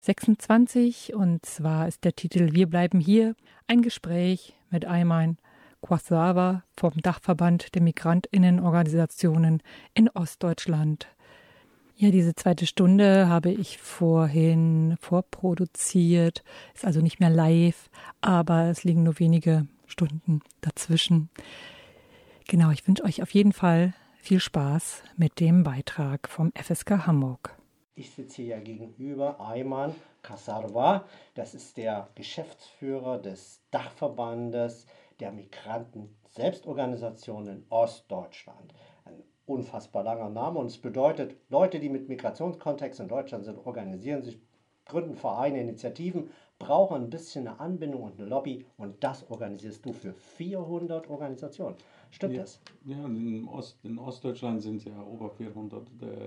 26 und zwar ist der Titel Wir bleiben hier, ein Gespräch mit Ayman Khawaja vom Dachverband der Migrantinnenorganisationen in Ostdeutschland. Ja, diese zweite Stunde habe ich vorhin vorproduziert, ist also nicht mehr live, aber es liegen nur wenige Stunden dazwischen. Genau, ich wünsche euch auf jeden Fall viel Spaß mit dem Beitrag vom FSK Hamburg. Ich sitze hier gegenüber Ayman Khawaja, das ist der Geschäftsführer des Dachverbandes der Migranten-Selbstorganisation in Ostdeutschland. Ein unfassbar langer Name und es bedeutet, Leute, die mit Migrationskontext in Deutschland sind, organisieren sich, gründen Vereine, Initiativen, brauchen ein bisschen eine Anbindung und eine Lobby und das organisierst du für 400 Organisationen. Stimmt Ja, das? ja, in Ostdeutschland sind ja über 400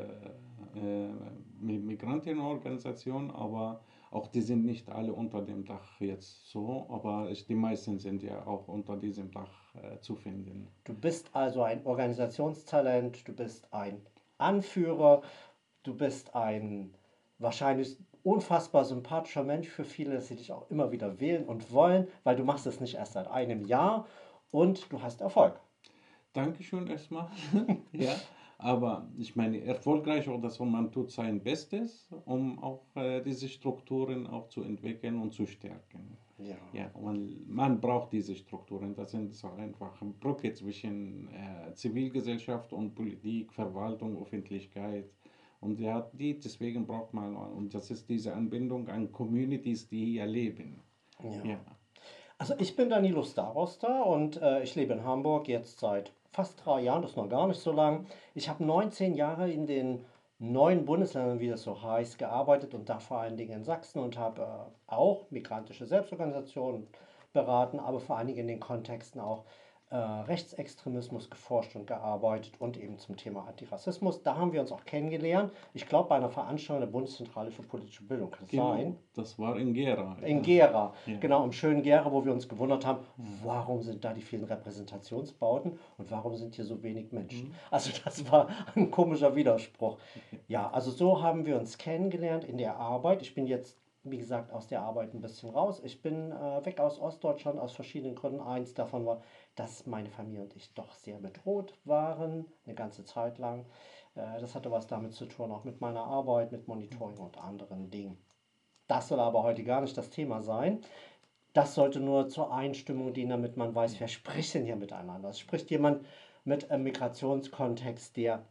Migrantenorganisationen, aber auch die sind nicht alle unter dem Dach jetzt so, aber die meisten sind ja auch unter diesem Dach zu finden. Du bist also ein Organisationstalent, du bist ein Anführer, du bist ein wahrscheinlich unfassbar sympathischer Mensch für viele, dass sie dich auch immer wieder wählen und wollen, weil du machst es nicht erst seit einem Jahr und du hast Erfolg. Dankeschön erstmal. Ja, aber ich meine, erfolgreich oder so, man tut sein Bestes, um auch diese Strukturen auch zu entwickeln und zu stärken. Ja. Ja, und man braucht diese Strukturen. Das sind so einfach eine Brücke zwischen Zivilgesellschaft und Politik, Verwaltung, Öffentlichkeit. Und ja, deswegen braucht man, und das ist diese Anbindung an Communities, die hier leben. Ja. Ja. Also ich bin Danilo Starosta und ich lebe in Hamburg jetzt seit fast 3 Jahren, das ist noch gar nicht so lang. Ich habe 19 Jahre in den neuen Bundesländern, wie das so heißt, gearbeitet und da vor allen Dingen in Sachsen und habe auch migrantische Selbstorganisationen beraten, aber vor allen Dingen in den Kontexten auch Rechtsextremismus geforscht und gearbeitet und eben zum Thema Antirassismus. Da haben wir uns auch kennengelernt. Ich glaube, bei einer Veranstaltung der Bundeszentrale für politische Bildung kann es Genau, sein. das war in Gera. In Ja. Gera, Ja. genau, im schönen Gera, wo wir uns gewundert haben, warum sind da die vielen Repräsentationsbauten und warum sind hier so wenig Menschen? Also das war ein komischer Widerspruch. Ja, also so haben wir uns kennengelernt in der Arbeit. Ich bin jetzt, wie gesagt, aus der Arbeit ein bisschen raus. Ich bin weg aus Ostdeutschland aus verschiedenen Gründen. Eins davon war, dass meine Familie und ich doch sehr bedroht waren, eine ganze Zeit lang. Das hatte was damit zu tun, auch mit meiner Arbeit, mit Monitoring und anderen Dingen. Das soll aber heute gar nicht das Thema sein. Das sollte nur zur Einstimmung dienen, damit man weiß, wer spricht denn hier miteinander. Es spricht jemand mit einem Migrationskontext, der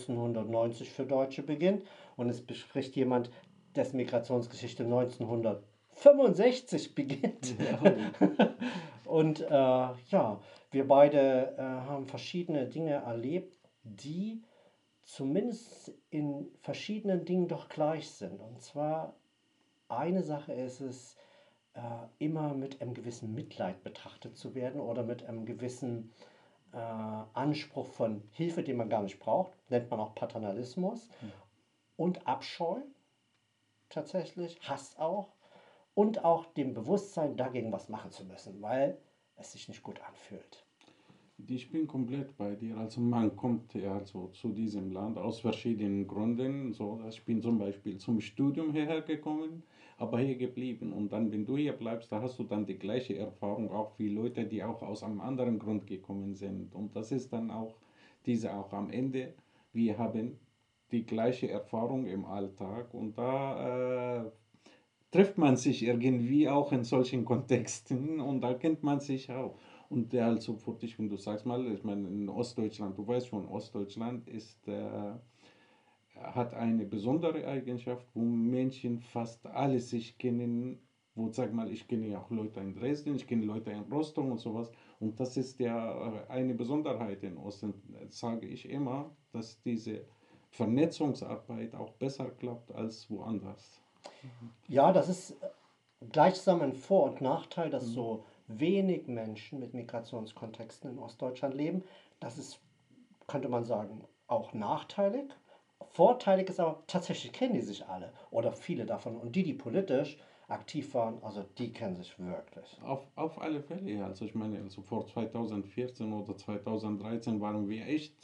1990 für Deutsche beginnt und es spricht jemand, dessen Migrationsgeschichte 1965 beginnt. Ja. Und ja, wir beide haben verschiedene Dinge erlebt, die zumindest in verschiedenen Dingen doch gleich sind. Und zwar eine Sache ist es, immer mit einem gewissen Mitleid betrachtet zu werden oder mit einem gewissen Anspruch von Hilfe, den man gar nicht braucht, nennt man auch Paternalismus und Abscheu tatsächlich, Hass auch und auch dem Bewusstsein, dagegen was machen zu müssen, weil es sich nicht gut anfühlt. Ich bin komplett bei dir. Also man kommt ja so zu diesem Land aus verschiedenen Gründen. So, ich bin zum Beispiel zum Studium hierher gekommen, aber hier geblieben. Und dann, wenn du hier bleibst, da hast du dann die gleiche Erfahrung auch wie Leute, die auch aus einem anderen Grund gekommen sind. Und das ist dann auch diese auch am Ende. Wir haben die gleiche Erfahrung im Alltag und da trifft man sich irgendwie auch in solchen Kontexten und da kennt man sich auch. Und der also für dich, wenn du sagst mal, ich meine in Ostdeutschland, du weißt schon, Ostdeutschland hat eine besondere Eigenschaft, wo Menschen fast alle sich kennen, wo sag mal, ich kenne ja auch Leute in Dresden, ich kenne Leute in Rostock und sowas und das ist ja eine Besonderheit in Osten, sage ich immer, dass diese Vernetzungsarbeit auch besser klappt als woanders. Ja, das ist gleichsam ein Vor- und Nachteil, dass so wenig Menschen mit Migrationskontexten in Ostdeutschland leben. Das ist, könnte man sagen, auch nachteilig. Vorteilig ist aber, tatsächlich kennen die sich alle oder viele davon. Und die politisch aktiv waren, also die kennen sich wirklich. Auf alle Fälle, ja. Also ich meine, also vor 2014 oder 2013 waren wir echt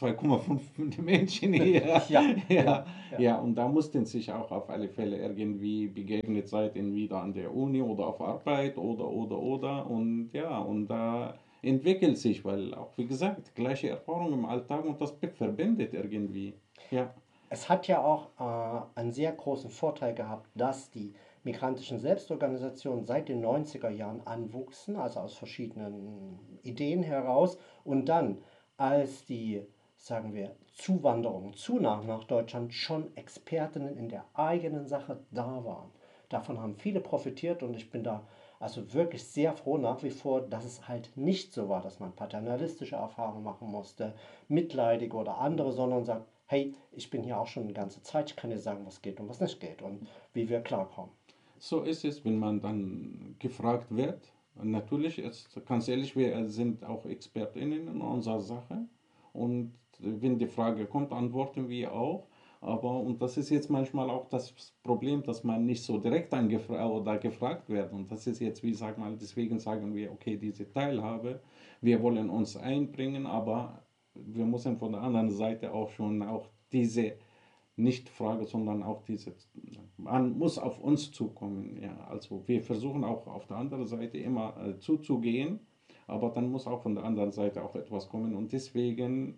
2,5 Menschen hier. Ja, Ja, ja, ja. ja, und da mussten sich auch auf alle Fälle irgendwie begegnet sein, entweder an der Uni oder auf Arbeit oder. Und ja, und da entwickelt sich, weil auch, wie gesagt, gleiche Erfahrung im Alltag und das verbindet irgendwie. Ja. Es hat ja auch einen sehr großen Vorteil gehabt, dass die migrantischen Selbstorganisationen seit den 90er Jahren anwuchsen, also aus verschiedenen Ideen heraus. Und dann, als die, sagen wir, Zuwanderung zunach nach Deutschland, schon Expertinnen in der eigenen Sache da waren. Davon haben viele profitiert und ich bin da also wirklich sehr froh nach wie vor, dass es halt nicht so war, dass man paternalistische Erfahrungen machen musste, mitleidige oder andere, sondern sagt, hey, ich bin hier auch schon eine ganze Zeit, ich kann dir sagen, was geht und was nicht geht und wie wir klarkommen. So ist es, wenn man dann gefragt wird. Natürlich, ganz ehrlich, wir sind auch ExpertInnen in unserer Sache. Und wenn die Frage kommt, antworten wir auch. Aber, und das ist jetzt manchmal auch das Problem, dass man nicht so direkt oder gefragt wird. Und das ist jetzt, wie sagen wir, deswegen sagen wir, okay, diese Teilhabe, wir wollen uns einbringen, aber wir müssen von der anderen Seite auch schon auch diese nicht Frage, sondern auch diese, man muss auf uns zukommen. Ja, also wir versuchen auch auf der anderen Seite immer zuzugehen, aber dann muss auch von der anderen Seite auch etwas kommen und deswegen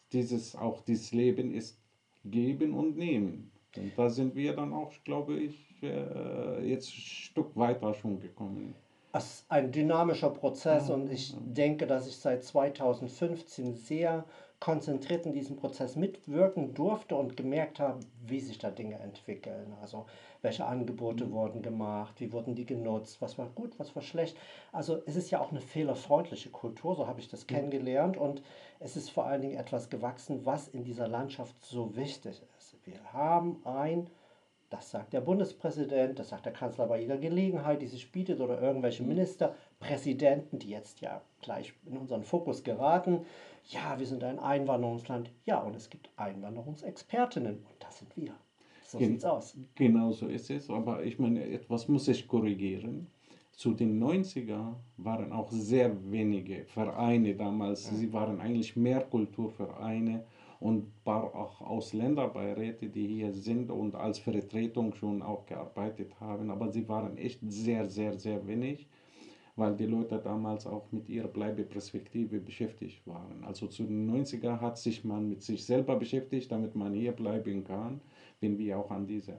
dieses Leben ist geben und nehmen. Und da sind wir dann auch, glaube ich, jetzt ein Stück weiter schon gekommen. Es ist ein dynamischer Prozess Ja, und ich denke, dass ich seit 2015 sehr konzentriert in diesem Prozess mitwirken durfte und gemerkt habe, wie sich da Dinge entwickeln. Also welche Angebote wurden gemacht, wie wurden die genutzt, was war gut, was war schlecht. Also es ist ja auch eine fehlerfreundliche Kultur, so habe ich das ja, kennengelernt und es ist vor allen Dingen etwas gewachsen, was in dieser Landschaft so wichtig ist. Wir haben ein, das sagt der Bundespräsident, das sagt der Kanzler bei jeder Gelegenheit, die sich bietet, oder irgendwelche Ministerpräsidenten, die jetzt ja gleich in unseren Fokus geraten. Ja, wir sind ein Einwanderungsland. Ja, und es gibt Einwanderungsexpertinnen und das sind wir. So gen sieht's aus. genau so ist es. Aber ich meine, etwas muss ich korrigieren. Zu den 90er waren auch sehr wenige Vereine damals. Sie waren eigentlich mehr Kulturvereine und ein paar auch Ausländerbeiräte, die hier sind und als Vertretung schon auch gearbeitet haben. Aber sie waren echt sehr wenig, weil die Leute damals auch mit ihrer Bleibeperspektive beschäftigt waren. Also zu den 90er hat sich man mit sich selber beschäftigt, damit man hier bleiben kann. Wenn wir auch an diese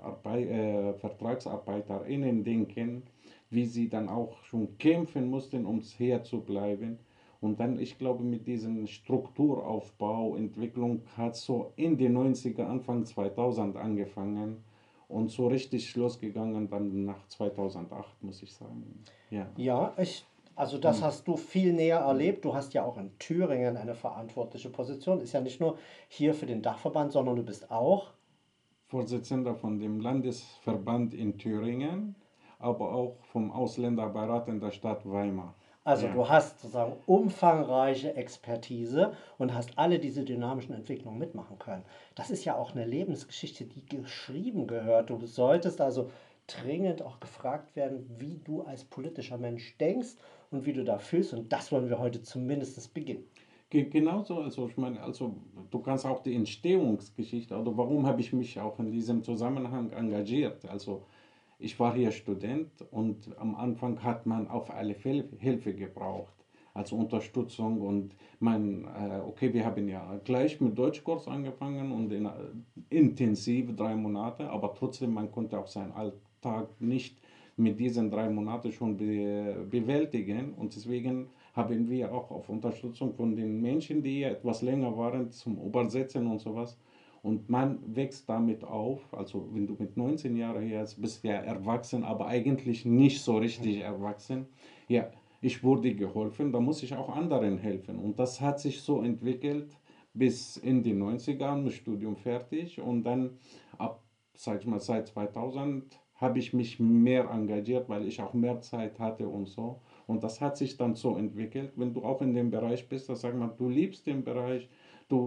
VertragsarbeiterInnen denken, wie sie dann auch schon kämpfen mussten, um hier zu bleiben. Und dann, ich glaube, mit diesem Strukturaufbau, Entwicklung hat so in den 90er, Anfang 2000 angefangen und so richtig losgegangen dann nach 2008, muss ich sagen. Ja. Ja, also das Hm. hast du viel näher erlebt. Du hast ja auch in Thüringen eine verantwortliche Position. Ist ja nicht nur hier für den Dachverband, sondern du bist auch. Vorsitzender von dem Landesverband in Thüringen, aber auch vom Ausländerbeirat in der Stadt Weimar. Also Ja, du hast sozusagen umfangreiche Expertise und hast alle diese dynamischen Entwicklungen mitmachen können. Das ist ja auch eine Lebensgeschichte, die geschrieben gehört. Du solltest also dringend auch gefragt werden, wie du als politischer Mensch denkst und wie du da fühlst. Und das wollen wir heute zumindest beginnen. genauso, also ich meine, also du kannst auch die Entstehungsgeschichte, oder warum habe ich mich auch in diesem Zusammenhang engagiert? Also ich war hier Student und am Anfang hat man auf alle Fälle Hilfe gebraucht, also Unterstützung und okay, wir haben ja gleich mit Deutschkurs angefangen und intensiv 3 Monate, aber trotzdem, man konnte auch seinen Alltag nicht mit diesen 3 Monaten schon bewältigen und deswegen haben wir auch auf Unterstützung von den Menschen, die hier etwas länger waren, zum Übersetzen und sowas. Und man wächst damit auf. Also wenn du mit 19 Jahren hier bist, ja erwachsen, aber eigentlich nicht so richtig erwachsen. Ja, ich wurde geholfen, da muss ich auch anderen helfen. Und das hat sich so entwickelt bis in die 90er, mit Studium fertig. Und dann ab, sag ich mal, seit 2000 habe ich mich mehr engagiert, weil ich auch mehr Zeit hatte und so. Und das hat sich dann so entwickelt. Wenn du auch in dem Bereich bist, dann sag mal, du liebst den Bereich, du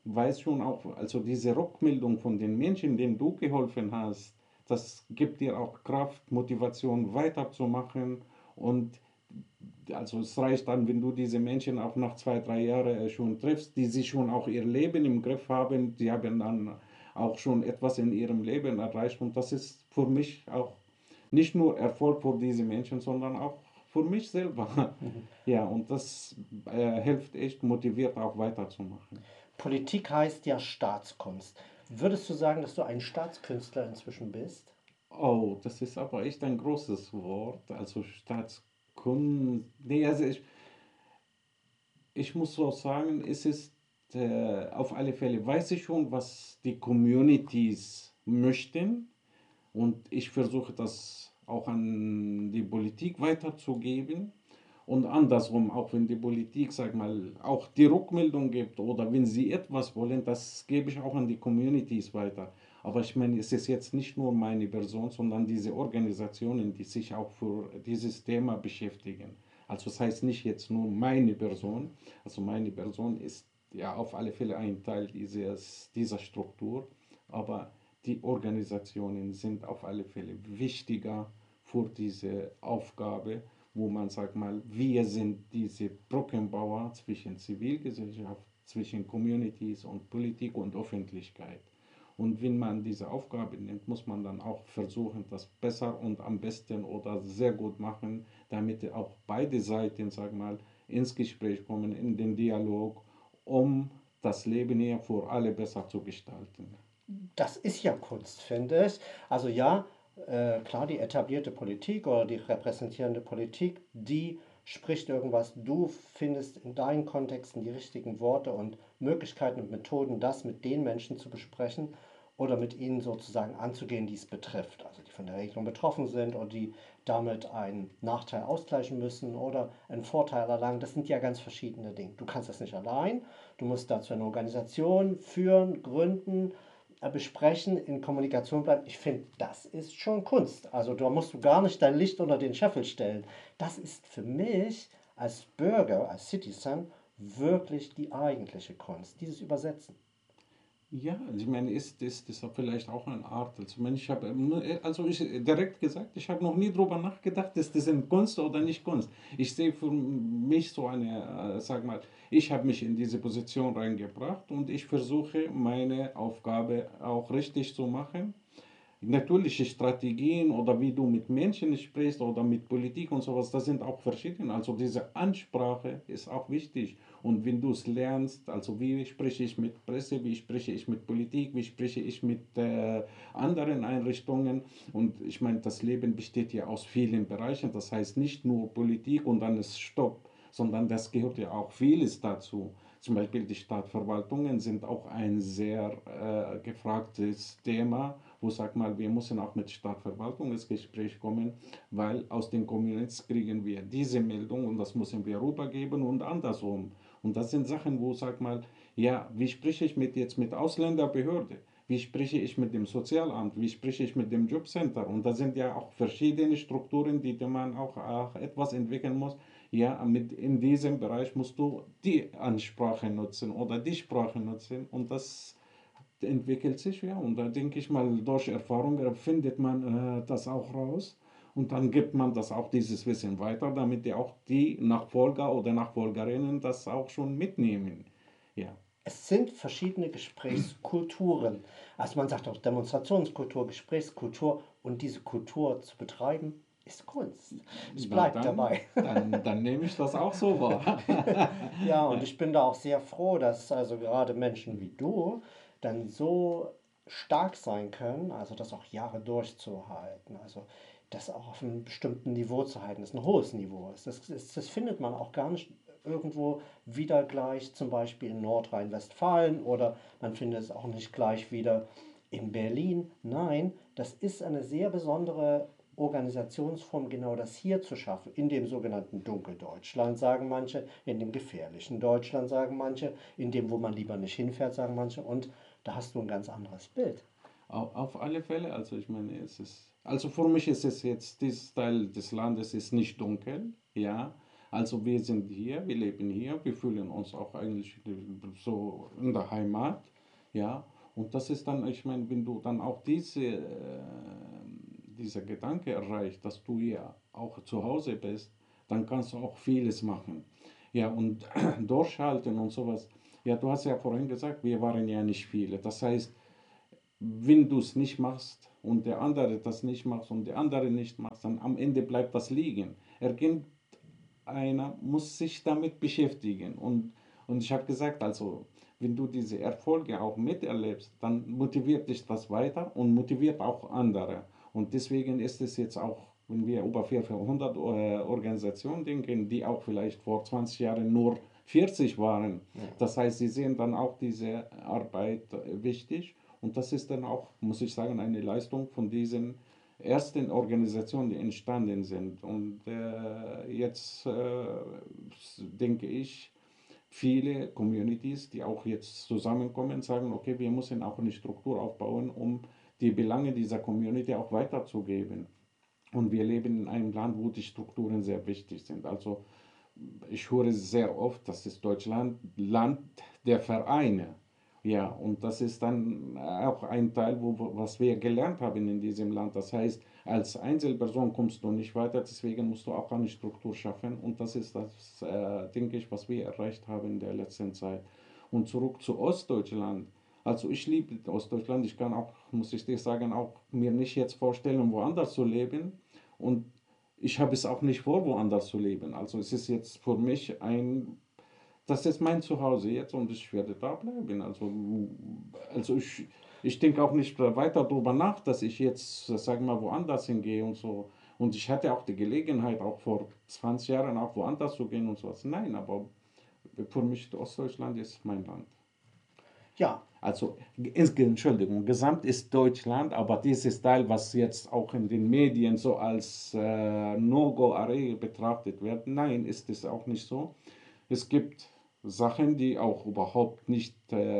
weiß schon auch, also diese Rückmeldung von den Menschen, denen du geholfen hast, das gibt dir auch Kraft, Motivation weiterzumachen. Und also es reicht dann, wenn du diese Menschen auch nach 2, 3 Jahren schon triffst, die sich schon auch ihr Leben im Griff haben, die haben dann auch schon etwas in ihrem Leben erreicht. Und das ist für mich auch nicht nur Erfolg für diese Menschen, sondern auch für mich selber. Mhm. Ja, und das hilft echt, motiviert auch weiterzumachen. Politik heißt ja Staatskunst. Würdest du sagen, dass du ein Staatskünstler inzwischen bist? Oh, das ist aber echt ein großes Wort. Also Staatskunst. Nee, also ich muss so sagen, es ist auf alle Fälle, weiß ich schon, was die Communities möchten. Und ich versuche das auch an die Politik weiterzugeben. Und andersrum, auch wenn die Politik, sag mal, auch die Rückmeldung gibt oder wenn sie etwas wollen, das gebe ich auch an die Communities weiter. Aber ich meine, es ist jetzt nicht nur meine Person, sondern diese Organisationen, die sich auch für dieses Thema beschäftigen. Also das heißt nicht jetzt nur meine Person, also meine Person ist ja auf alle Fälle ein Teil dieser Struktur, aber die Organisationen sind auf alle Fälle wichtiger für diese Aufgabe, wo man sagt mal, wir sind diese Brückenbauer zwischen Zivilgesellschaft, zwischen Communities und Politik und Öffentlichkeit. Und wenn man diese Aufgabe nimmt, muss man dann auch versuchen, das besser und am besten oder sehr gut machen, damit auch beide Seiten, sag mal, ins Gespräch kommen, in den Dialog, um das Leben hier für alle besser zu gestalten. Das ist ja Kunst, finde ich. Also ja, klar, die etablierte Politik oder die repräsentierende Politik, die spricht irgendwas. Du findest in deinen Kontexten die richtigen Worte und Möglichkeiten und Methoden, das mit den Menschen zu besprechen oder mit ihnen sozusagen anzugehen, die es betrifft. Also die von der Regelung betroffen sind oder die damit einen Nachteil ausgleichen müssen oder einen Vorteil erlangen. Das sind ja ganz verschiedene Dinge. Du kannst das nicht allein. Du musst dazu eine Organisation führen, gründen, besprechen, in Kommunikation bleiben. Ich finde, das ist schon Kunst. Also da musst du gar nicht dein Licht unter den Scheffel stellen. Das ist für mich als Bürger, als Citizen wirklich die eigentliche Kunst, dieses Übersetzen. Ja, also ich meine, ist das vielleicht auch eine Art. Also, ich meine, also ich direkt gesagt, ich habe noch nie darüber nachgedacht, ist das eine Kunst oder nicht Kunst. Ich sehe für mich so eine, sag mal, ich habe mich in diese Position reingebracht und ich versuche meine Aufgabe auch richtig zu machen. Natürliche Strategien oder wie du mit Menschen sprichst oder mit Politik und sowas, das sind auch verschiedene. Also diese Ansprache ist auch wichtig. Und wenn du es lernst, also wie spreche ich mit Presse, wie spreche ich mit Politik, wie spreche ich mit anderen Einrichtungen. Und ich meine, das Leben besteht ja aus vielen Bereichen. Das heißt nicht nur Politik und dann ist Stopp, sondern das gehört ja auch vieles dazu. Zum Beispiel die Stadtverwaltungen sind auch ein sehr gefragtes Thema, wo sagt mal, wir müssen auch mit Stadtverwaltung ins Gespräch kommen, weil aus den Communities kriegen wir diese Meldung und das müssen wir rübergeben und andersrum. Und das sind Sachen, wo sagt mal, ja, wie spreche ich jetzt mit Ausländerbehörde? Wie spreche ich mit dem Sozialamt? Wie spreche ich mit dem Jobcenter? Und da sind ja auch verschiedene Strukturen, die man auch etwas entwickeln muss. Ja, in diesem Bereich musst du die Ansprache nutzen oder die Sprache nutzen und das entwickelt sich, ja. Und da denke ich mal, durch Erfahrung findet man das auch raus. Und dann gibt man das auch dieses Wissen weiter, damit ja auch die Nachfolger oder Nachfolgerinnen das auch schon mitnehmen. Ja, Es sind verschiedene Gesprächskulturen. Also man sagt auch Demonstrationskultur, Gesprächskultur und diese Kultur zu betreiben, ist Kunst. Ich na bleibe dann, dabei. dann nehme ich das auch so wahr. Ja, und ich bin da auch sehr froh, dass also gerade Menschen wie du dann so stark sein können, also das auch Jahre durchzuhalten, also das auch auf einem bestimmten Niveau zu halten, das ein hohes Niveau ist. Das findet man auch gar nicht irgendwo wieder gleich, zum Beispiel in Nordrhein-Westfalen oder man findet es auch nicht gleich wieder in Berlin. Nein, das ist eine sehr besondere Organisationsform, genau das hier zu schaffen, in dem sogenannten Dunkeldeutschland, sagen manche, in dem gefährlichen Deutschland, sagen manche, in dem, wo man lieber nicht hinfährt, sagen manche, und da hast du ein ganz anderes Bild. Auf alle Fälle, also ich meine, also für mich ist es jetzt, dieses Teil des Landes ist nicht dunkel, ja, Also wir sind hier, wir leben hier, wir fühlen uns auch eigentlich so in der Heimat, ja. Und das ist dann, ich meine, wenn du dann auch dieser Gedanke erreicht, dass du hier auch zu Hause bist, dann kannst du auch vieles machen. Ja, und durchhalten und sowas. Ja, du hast ja vorhin gesagt, wir waren ja nicht viele. Das heißt, wenn du es nicht machst und der andere das nicht macht und der andere nicht macht, dann am Ende bleibt das liegen. Irgendeiner muss sich damit beschäftigen. Und ich habe gesagt, also wenn du diese Erfolge auch miterlebst, dann motiviert dich das weiter und motiviert auch andere. Und deswegen ist es jetzt auch, wenn wir über 400 Organisationen denken, die auch vielleicht vor 20 Jahren nur 40 waren. Das heißt, sie sehen dann auch diese Arbeit wichtig. Und das ist dann auch, muss ich sagen, eine Leistung von diesen ersten Organisationen, die entstanden sind. Und jetzt denke ich, viele Communities, die auch jetzt zusammenkommen, sagen, okay, wir müssen auch eine Struktur aufbauen, um die Belange dieser Community auch weiterzugeben. Und wir leben in einem Land, wo die Strukturen sehr wichtig sind. Also ich höre sehr oft, das ist Deutschland, Land der Vereine. Ja, und das ist dann auch ein Teil, was wir gelernt haben in diesem Land. Das heißt, als Einzelperson kommst du nicht weiter, deswegen musst du auch eine Struktur schaffen. Und das ist das, denke ich, was wir erreicht haben in der letzten Zeit. Und zurück zu Ostdeutschland. Also ich liebe Ostdeutschland. Ich kann auch, muss ich dir sagen, auch mir nicht jetzt vorstellen, woanders zu leben. Und ich habe es auch nicht vor, woanders zu leben. Also es ist jetzt für mich das ist mein Zuhause jetzt und ich werde da bleiben. Also ich denke auch nicht weiter darüber nach, dass ich jetzt, sagen wir mal, woanders hingehe und so. Und ich hatte auch die Gelegenheit, auch vor 20 Jahren auch woanders zu gehen und sowas. Nein, aber für mich Ostdeutschland ist mein Land. Ja, Also, Entschuldigung, gesamt ist Deutschland, aber dieses Teil, was jetzt auch in den Medien so als No-Go-Area betrachtet wird, nein, ist es auch nicht so. Es gibt Sachen, die auch überhaupt nicht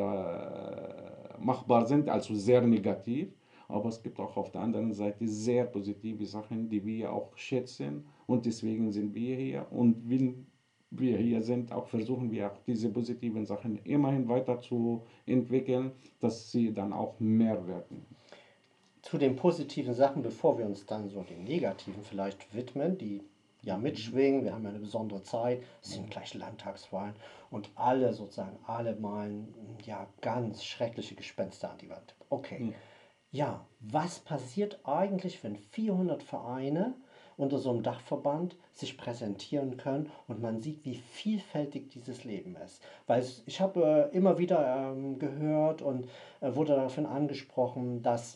machbar sind, also sehr negativ. Aber es gibt auch auf der anderen Seite sehr positive Sachen, die wir auch schätzen. Und deswegen sind wir hier. Und wenn wir hier sind, auch versuchen wir auch diese positiven Sachen immerhin weiterzuentwickeln, dass sie dann auch mehr werden. zu den positiven Sachen, bevor wir uns dann so den negativen vielleicht widmen, die ja mitschwingen. Wir haben ja eine besondere Zeit, es sind gleich Landtagswahlen und alle sozusagen, alle malen ja ganz schreckliche Gespenster an die Wand. Okay, Ja. ja, was passiert eigentlich, wenn 400 Vereine unter so einem Dachverband sich präsentieren können und man sieht, wie vielfältig dieses Leben ist? Weil ich habe immer wieder gehört und wurde davon angesprochen, dass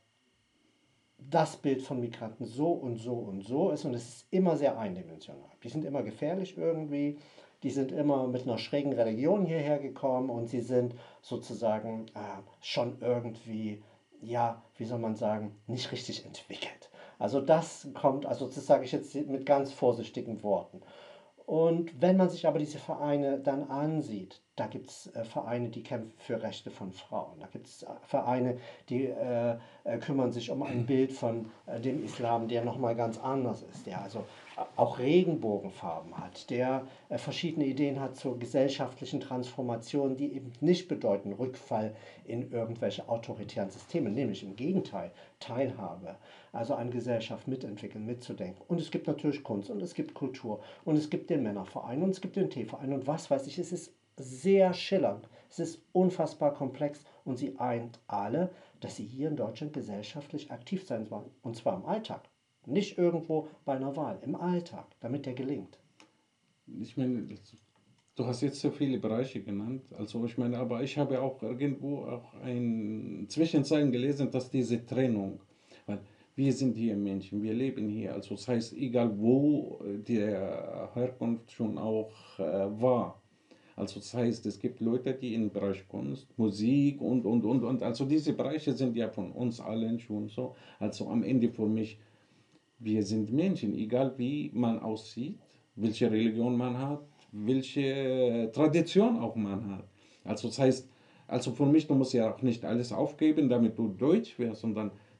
das Bild von Migranten so und so und so ist und es ist immer sehr eindimensional. Die sind immer gefährlich irgendwie, die sind immer mit einer schrägen Religion hierher gekommen und sie sind sozusagen schon irgendwie, ja, wie soll man sagen, nicht richtig entwickelt. Also das kommt, also das sage ich jetzt mit ganz vorsichtigen Worten. Und wenn man sich aber diese Vereine dann ansieht, da gibt es Vereine, die kämpfen für Rechte von Frauen. Da gibt es Vereine, die kümmern sich um ein Bild von dem Islam, der nochmal ganz anders ist, der also auch Regenbogenfarben hat, der verschiedene Ideen hat zur gesellschaftlichen Transformation, die eben nicht bedeuten Rückfall in irgendwelche autoritären Systeme, nämlich im Gegenteil, Teilhabe, also eine Gesellschaft mitentwickeln, mitzudenken. Und es gibt natürlich Kunst und es gibt Kultur und es gibt den Männerverein und es gibt den Teeverein und was weiß ich, es ist sehr schillernd, es ist unfassbar komplex und sie eint alle, dass sie hier in Deutschland gesellschaftlich aktiv sein wollen. Und zwar im Alltag. Nicht irgendwo bei einer Wahl, im Alltag, damit der gelingt. Ich meine, du hast jetzt so viele Bereiche genannt. Also ich meine, aber ich habe auch irgendwo auch ein Zwischenzeilen gelesen, dass diese Trennung, weil wir sind hier Menschen, wir leben hier. Also das heißt, egal wo der Herkunft schon auch war. Also das heißt, es gibt Leute, die im Bereich Kunst, Musik und. Also diese Bereiche sind ja von uns allen schon so. Also am Ende für mich, wir sind Menschen, egal wie man aussieht, welche Religion man hat, welche Tradition auch man hat. Also das heißt, also für mich, du musst ja auch nicht alles aufgeben, damit du Deutsch wirst, sondern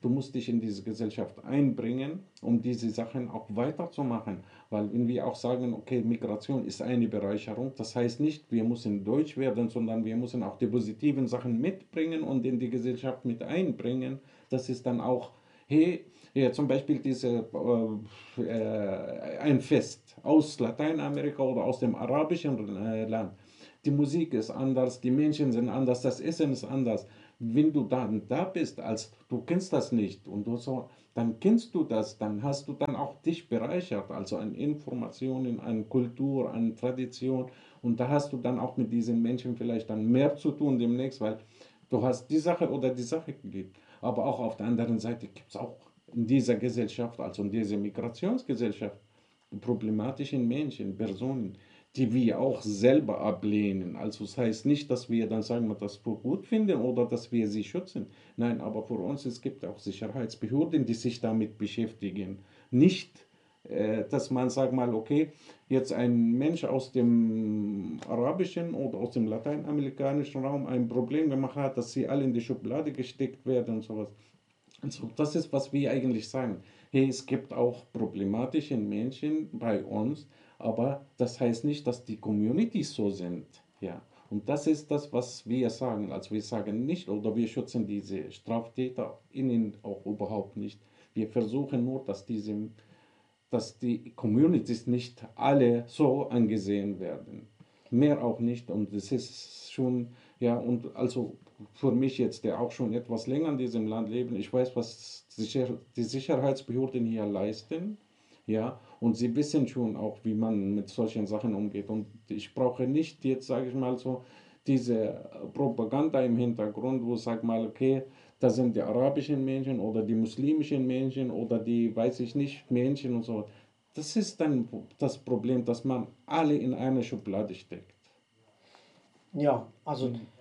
du musst dich in diese Gesellschaft einbringen, um diese Sachen auch weiterzumachen. Weil wenn wir auch sagen, okay, Migration ist eine Bereicherung, das heißt nicht, wir müssen deutsch werden, sondern wir müssen auch die positiven Sachen mitbringen und in die Gesellschaft mit einbringen. Das ist dann auch, hey, ja, zum Beispiel ein Fest aus Lateinamerika oder aus dem arabischen Land. Die Musik ist anders, die Menschen sind anders, das Essen ist anders. Wenn du dann da bist, als du kennst das nicht und du so, dann kennst du das, dann hast du dann auch dich bereichert, also an Informationen, an Kultur, an Tradition und da hast du dann auch mit diesen Menschen vielleicht dann mehr zu tun demnächst, weil du hast die Sache oder die Sache geliebt. Aber auch auf der anderen Seite gibt es auch in dieser Gesellschaft, also in dieser Migrationsgesellschaft, problematischen Menschen, Personen, die wir auch selber ablehnen. Also das heißt nicht, dass wir dann sagen, wir das für gut finden oder dass wir sie schützen. Nein, aber für uns, es gibt auch Sicherheitsbehörden, die sich damit beschäftigen. Nicht, dass man sagt mal, okay, jetzt ein Mensch aus dem arabischen oder aus dem lateinamerikanischen Raum ein Problem gemacht hat, dass sie alle in die Schublade gesteckt werden und sowas. Also das ist, was wir eigentlich sagen. Hey, es gibt auch problematische Menschen bei uns, aber das heißt nicht, dass die Communities so sind. Ja. Und das ist das, was wir sagen. Also wir sagen nicht, oder wir schützen diese Straftäter innen auch überhaupt nicht. Wir versuchen nur, dass die Communities nicht alle so angesehen werden. Mehr auch nicht. Und das ist schon, ja, und also für mich jetzt, der auch schon etwas länger in diesem Land leben, ich weiß, was die Sicherheitsbehörden hier leisten. Ja, und sie wissen schon auch, wie man mit solchen Sachen umgeht. Und ich brauche nicht jetzt, sage ich mal so, diese Propaganda im Hintergrund, wo ich sage mal, okay, das sind die arabischen Menschen oder die muslimischen Menschen oder die, weiß ich nicht, Menschen und so. Das ist dann das Problem, dass man alle in eine Schublade steckt. Ja, also Hm.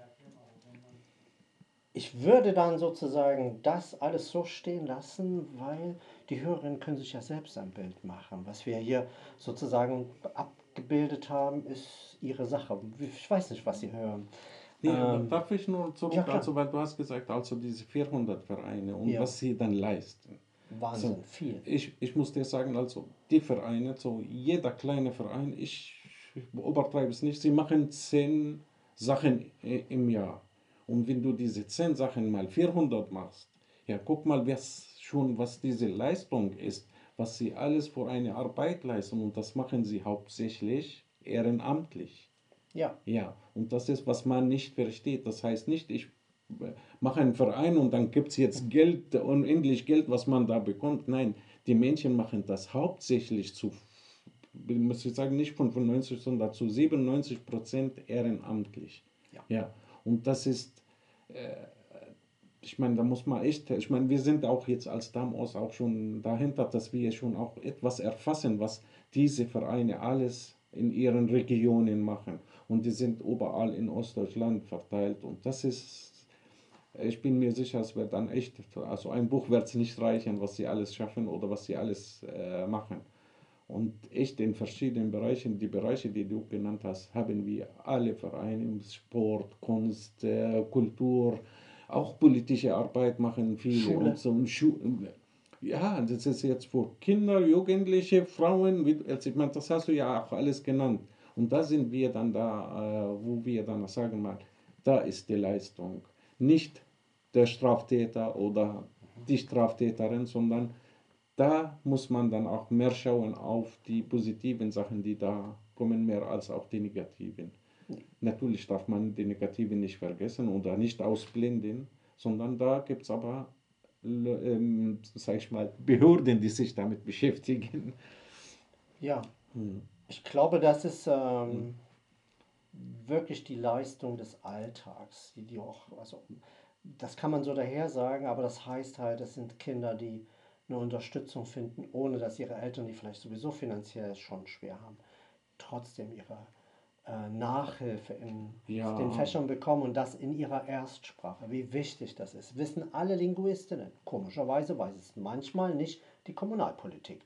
ich würde dann sozusagen das alles so stehen lassen, weil die Hörerinnen können sich ja selbst ein Bild machen. Was wir hier sozusagen abgebildet haben, ist ihre Sache. Ich weiß nicht, was sie hören. Nee, darf ich nur Ja, zurück, klar. also weil du hast gesagt, also diese 400 Vereine und Ja, was sie dann leisten. So, Wahnsinn, viel. ich muss dir sagen, also die Vereine, so jeder kleine Verein, ich übertreibe es nicht, sie machen 10 Sachen im Jahr. Und wenn du diese 10 Sachen mal 400 machst, ja, guck mal, was diese Leistung ist, was sie alles für eine Arbeit leisten. Und das machen sie hauptsächlich ehrenamtlich. Ja, Ja, und das ist, was man nicht versteht. Das heißt nicht, ich mache einen Verein und dann gibt es jetzt Geld, unendlich Geld, was man da bekommt. Nein, die Menschen machen das hauptsächlich muss ich sagen, nicht 95, sondern zu 97% ehrenamtlich. ja, Ja, und das ist, ich meine, da muss man echt, ich meine, wir sind auch jetzt als Damos auch schon dahinter, dass wir schon auch etwas erfassen, was diese Vereine alles in ihren Regionen machen. Und die sind überall in Ostdeutschland verteilt. Und das ist, ich bin mir sicher, es wird dann echt, also ein Buch wird es nicht reichen, was sie alles schaffen oder was sie alles machen. Und echt in verschiedenen Bereichen, die Bereiche, die du genannt hast, haben wir alle Vereine, Sport, Kunst, Kultur, auch politische Arbeit machen viele und Schule. so. Ja, das ist jetzt für Kinder, Jugendliche, Frauen, also ich meine, das hast du ja auch alles genannt. Und da sind wir dann da, wo wir dann sagen mal, da ist die Leistung. Nicht der Straftäter oder die Straftäterin, sondern da muss man dann auch mehr schauen auf die positiven Sachen, die da kommen, mehr als auf die negativen. Natürlich darf man die negativen nicht vergessen oder nicht ausblenden, sondern da gibt es aber, sag ich mal, Behörden, die sich damit beschäftigen. Ja, Hm. ich glaube, das ist Hm. wirklich die Leistung des Alltags, die auch, also das kann man so daher sagen, aber das heißt halt, es sind Kinder, die eine Unterstützung finden, ohne dass ihre Eltern, die vielleicht sowieso finanziell es schon schwer haben, trotzdem ihre Nachhilfe in den Ja, Fächern bekommen und das in ihrer Erstsprache. Wie wichtig das ist, wissen alle Linguistinnen. Komischerweise weiß es manchmal nicht die Kommunalpolitik.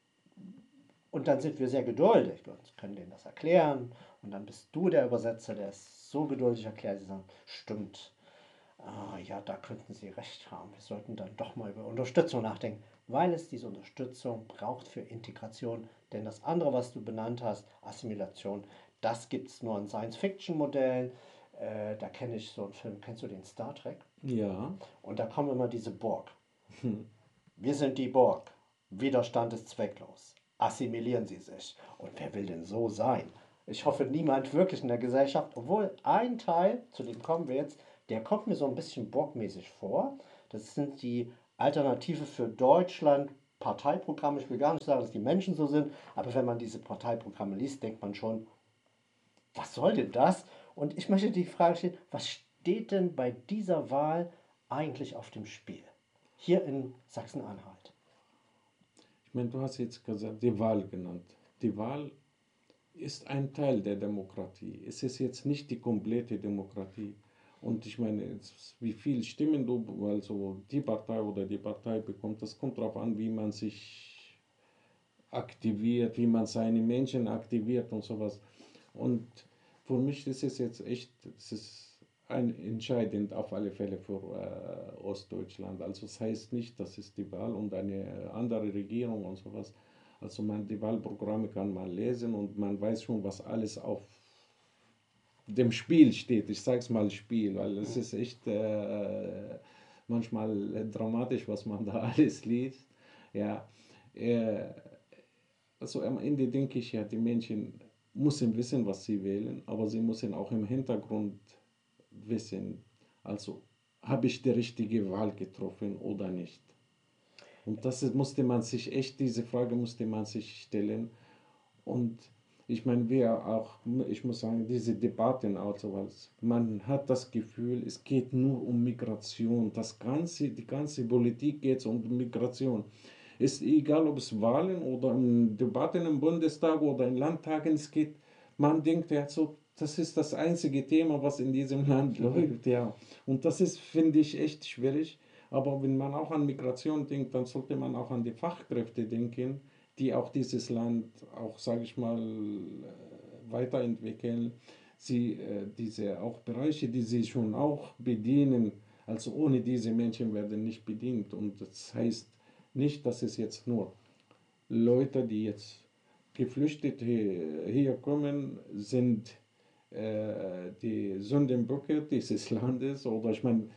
Und dann sind wir sehr geduldig und können denen das erklären. Und dann bist du der Übersetzer, der es so geduldig erklärt, sie sagen, stimmt. Ah, ja, da könnten Sie recht haben. Wir sollten dann doch mal über Unterstützung nachdenken, weil es diese Unterstützung braucht für Integration. Denn das andere, was du benannt hast, Assimilation, das gibt es nur in Science-Fiction-Modellen. Da kenne ich so einen Film, kennst du den Star Trek? Ja. Und da kommen immer diese Borg. Wir sind die Borg. Widerstand ist zwecklos. Assimilieren Sie sich. Und wer will denn so sein? Ich hoffe, niemand wirklich in der Gesellschaft, obwohl ein Teil, zu dem kommen wir jetzt, der kommt mir so ein bisschen Borg-mäßig vor. Das sind die Alternative für Deutschland Parteiprogramme. Ich will gar nicht sagen, dass die Menschen so sind, aber wenn man diese Parteiprogramme liest, denkt man schon, was soll denn das? Und ich möchte die Frage stellen, was steht denn bei dieser Wahl eigentlich auf dem Spiel? Hier in Sachsen-Anhalt. Ich meine, du hast jetzt gesagt, die Wahl genannt. Die Wahl ist ein Teil der Demokratie. Es ist jetzt nicht die komplette Demokratie. Und ich meine, wie viele Stimmen du, also die Partei oder die Partei bekommt, das kommt darauf an, wie man sich aktiviert, wie man seine Menschen aktiviert und sowas. Und für mich ist es jetzt echt, es ist entscheidend auf alle Fälle für Ostdeutschland. Also es heißt nicht, das ist die Wahl und eine andere Regierung und sowas. Also die Wahlprogramme kann man lesen und man weiß schon, was alles auf dem Spiel steht. Ich sage es mal Spiel, weil es ist echt manchmal dramatisch, was man da alles liest. Ja, äh, also am Ende denke ich ja, die Menschen müssen wissen, was sie wählen, aber sie müssen auch im Hintergrund wissen, also habe ich die richtige Wahl getroffen oder nicht. Und musste man sich echt, diese Frage musste man sich stellen. Und ich meine, wir auch, ich muss sagen, diese Debatten auch so was, man hat das Gefühl, es geht nur um Migration. Die ganze Politik geht um Migration. Ist egal, ob es Wahlen oder Debatten im Bundestag oder in Landtagen, man denkt ja so, das ist das einzige Thema, was in diesem Land läuft, ja. Und das ist, finde ich, echt schwierig. Aber wenn man auch an Migration denkt, dann sollte man auch an die Fachkräfte denken, die auch dieses Land auch, sage ich mal, weiterentwickeln. Diese auch Bereiche, die sie schon auch bedienen, also ohne diese Menschen werden nicht bedient. Und das heißt nicht, dass es jetzt nur Leute, die jetzt geflüchtet hier kommen, sind die Sündenböcke dieses Landes. Oder ich meine,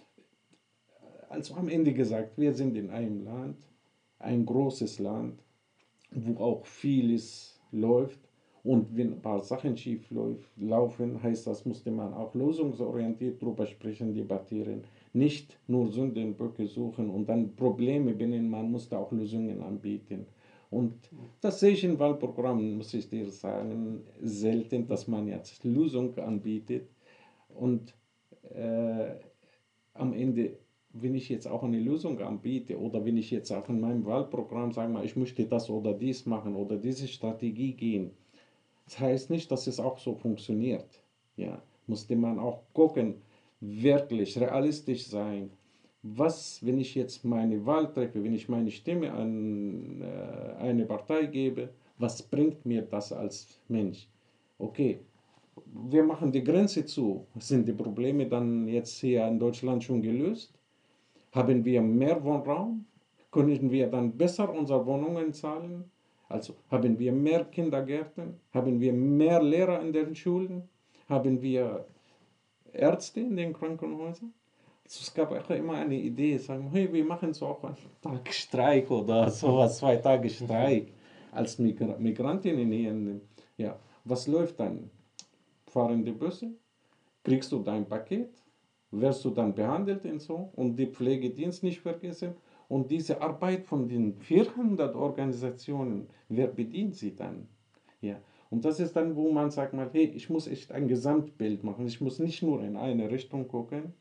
also am Ende gesagt, wir sind in einem Land, ein großes Land, wo auch vieles läuft. Und wenn ein paar Sachen laufen, heißt das, musste man auch lösungsorientiert drüber sprechen, debattieren. Nicht nur Sündenböcke suchen und dann Probleme benennen, man musste auch Lösungen anbieten. Und das sehe ich in Wahlprogrammen, muss ich dir sagen, selten, dass man jetzt Lösungen anbietet. Und äh, am Ende, wenn ich jetzt auch eine Lösung anbiete oder wenn ich jetzt auch in meinem Wahlprogramm sage, mal, ich möchte das oder dies machen oder diese Strategie gehen, das heißt nicht, dass es auch so funktioniert. Ja, musste man auch gucken, wirklich realistisch sein. Was, wenn ich jetzt meine Wahl treffe, wenn ich meine Stimme an eine Partei gebe, was bringt mir das als Mensch? Okay, wir machen die Grenze zu. Sind die Probleme dann jetzt hier in Deutschland schon gelöst? Haben wir mehr Wohnraum? Können wir dann besser unsere Wohnungen zahlen? Also haben wir mehr Kindergärten? Haben wir mehr Lehrer in den Schulen? Haben wir Ärzte in den Krankenhäusern? Also es gab auch immer eine Idee, sagen, hey, wir machen so auch einen Tag Streik oder sowas, 2 Tage Streik als Migrantinnen hier. Ja, was läuft dann? Fahrende Busse? Kriegst du dein Paket? Wirst du dann behandelt und so? Und die Pflegedienst nicht vergessen? Und diese Arbeit von den 400 Organisationen, wer bedient sie dann? Ja. Und das ist dann, wo man sagt mal, hey, ich muss echt ein Gesamtbild machen. Ich muss nicht nur in eine Richtung gucken.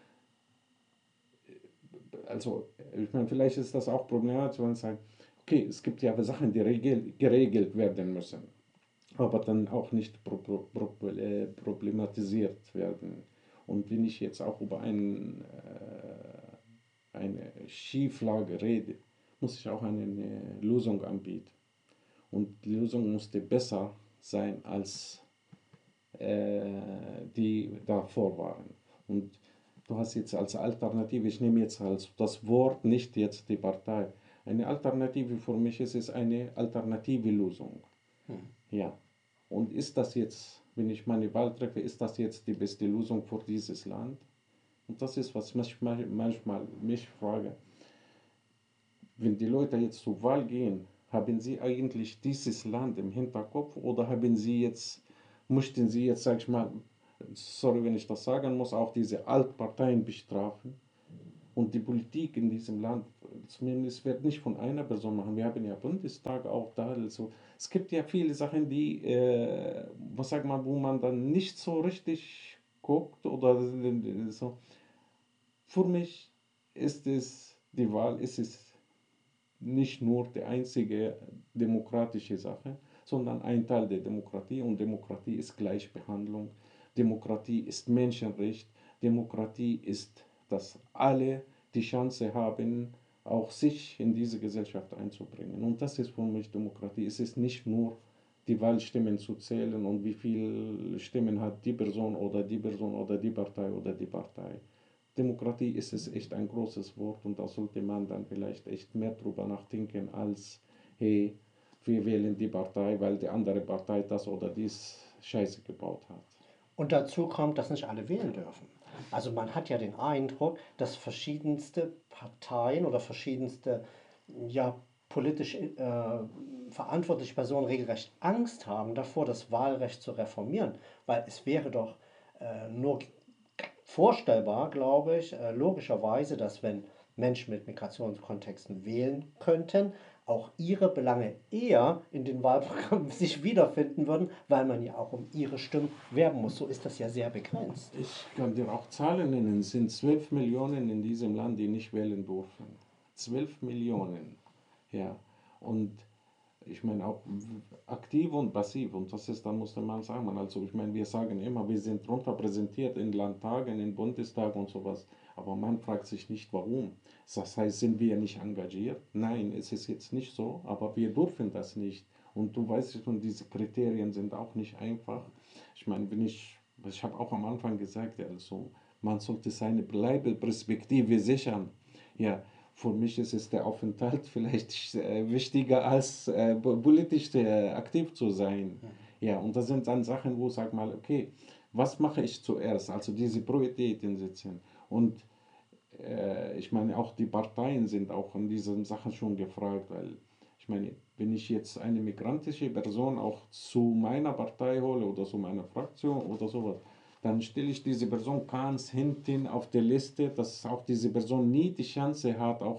Also, ich meine, vielleicht ist das auch problematisch, wenn man sagt, okay, es gibt ja Sachen, die geregelt werden müssen, aber dann auch nicht problematisiert werden. Und wenn ich jetzt auch über eine Schieflage rede, muss ich auch eine Lösung anbieten. Und die Lösung musste besser sein als die davor waren. Und du hast jetzt als Alternative, ich nehme jetzt als das Wort, nicht jetzt die Partei. Eine Alternative für mich ist es eine alternative Lösung. Ja. Und ist das jetzt, wenn ich meine Wahl treffe, ist das jetzt die beste Lösung für dieses Land? Und das ist, was ich manchmal mich frage. Wenn die Leute jetzt zur Wahl gehen, haben sie eigentlich dieses Land im Hinterkopf oder möchten sie jetzt, sag ich mal, sorry, wenn ich das sagen muss, auch diese Altparteien bestrafen? Und die Politik in diesem Land, zumindest wird nicht von einer Person machen. Wir haben ja Bundestag auch da. Also es gibt ja viele Sachen, die, was sagt man, wo man dann nicht so richtig guckt oder so. Für mich die Wahl ist es nicht nur die einzige demokratische Sache, sondern ein Teil der Demokratie. Und Demokratie ist Gleichbehandlung. Demokratie ist Menschenrecht. Demokratie ist, dass alle die Chance haben, auch sich in diese Gesellschaft einzubringen. Und das ist für mich Demokratie. Es ist nicht nur die Wahlstimmen zu zählen und wie viele Stimmen hat die Person oder die Person oder die Partei oder die Partei. Demokratie ist es echt ein großes Wort und da sollte man dann vielleicht echt mehr drüber nachdenken als, hey, wir wählen die Partei, weil die andere Partei das oder dies Scheiße gebaut hat. Und dazu kommt, dass nicht alle wählen dürfen. Also man hat ja den Eindruck, dass verschiedenste Parteien oder verschiedenste ja, politisch verantwortliche Personen regelrecht Angst haben davor, das Wahlrecht zu reformieren. Weil es wäre doch nur vorstellbar, glaube ich, logischerweise, dass wenn Menschen mit Migrationskontexten wählen könnten, auch ihre Belange eher in den Wahlprogrammen sich wiederfinden würden, weil man ja auch um ihre Stimmen werben muss. So ist das ja sehr begrenzt. Ich kann dir auch Zahlen nennen. Es sind 12 Millionen in diesem Land, die nicht wählen dürfen. 12 Millionen. Ja. Und ich meine auch aktiv und passiv. Und das ist, dann musste man sagen, also ich meine, wir sagen immer, wir sind repräsentiert in Landtagen, in Bundestag und sowas. Aber man fragt sich nicht, warum. Das heißt, sind wir nicht engagiert? Nein, es ist jetzt nicht so, aber wir dürfen das nicht. Und du weißt schon, diese Kriterien sind auch nicht einfach. Ich meine, ich habe auch am Anfang gesagt, also man sollte seine Bleibeperspektive sichern. Ja, für mich ist es der Aufenthalt vielleicht wichtiger als politisch aktiv zu sein. Ja, und das sind dann Sachen, wo sag mal, okay, was mache ich zuerst? Also diese Prioritäten setzen. Und ich meine, auch die Parteien sind auch in diesen Sachen schon gefragt, weil ich meine, wenn ich jetzt eine migrantische Person auch zu meiner Partei hole oder zu meiner Fraktion oder sowas, dann stelle ich diese Person ganz hinten auf der Liste, dass auch diese Person nie die Chance hat, auch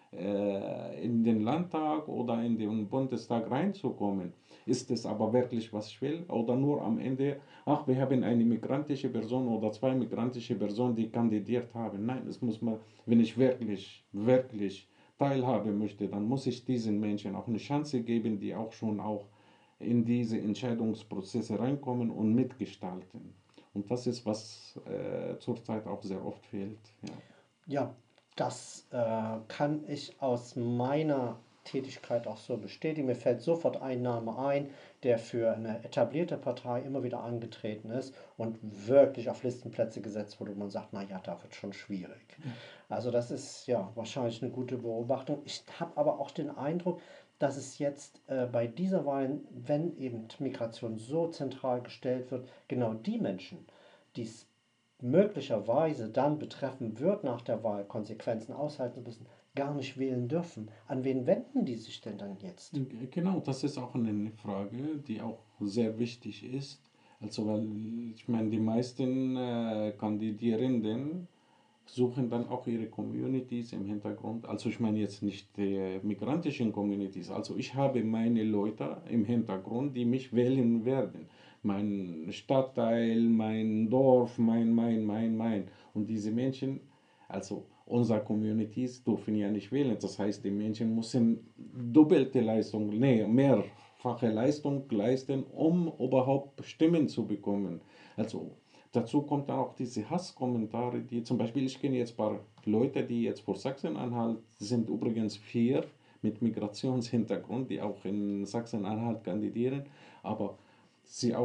in den Landtag oder in den Bundestag reinzukommen. Ist es aber wirklich, was ich will? Oder nur am Ende, ach, wir haben eine migrantische Person oder zwei migrantische Personen, die kandidiert haben. Nein, es muss man, wenn ich wirklich teilhaben möchte, dann muss ich diesen Menschen auch eine Chance geben, die auch schon auch in diese Entscheidungsprozesse reinkommen und mitgestalten. Und das ist, was zurzeit auch sehr oft fehlt. Ja. Ja, das kann ich aus meiner Tätigkeit auch so bestätigen. Mir fällt sofort ein Name ein, der für eine etablierte Partei immer wieder angetreten ist und wirklich auf Listenplätze gesetzt wurde, wo man sagt, naja, da wird schon schwierig. Also das ist ja wahrscheinlich eine gute Beobachtung. Ich habe aber auch den Eindruck, dass es jetzt bei dieser Wahl, wenn eben Migration so zentral gestellt wird, genau die Menschen, die es möglicherweise dann betreffen wird nach der Wahl, Konsequenzen aushalten müssen, gar nicht wählen dürfen. An wen wenden die sich denn dann jetzt? Genau, das ist auch eine Frage, die auch sehr wichtig ist. Also, weil ich meine, die meisten Kandidierenden suchen dann auch ihre Communities im Hintergrund. Also ich meine jetzt nicht die migrantischen Communities. Also ich habe meine Leute im Hintergrund, die mich wählen werden. Mein Stadtteil, mein Dorf, mein. Und diese Menschen, also unsere Communities dürfen ja nicht wählen. Das heißt, die Menschen müssen doppelte Leistung, nee, mehrfache Leistung leisten, um überhaupt Stimmen zu bekommen. Also dazu kommt dann auch diese Hasskommentare, die zum Beispiel, ich kenne jetzt ein paar Leute, die jetzt vor Sachsen-Anhalt sind, übrigens 4 mit Migrationshintergrund, die auch in Sachsen-Anhalt kandidieren, aber sie auch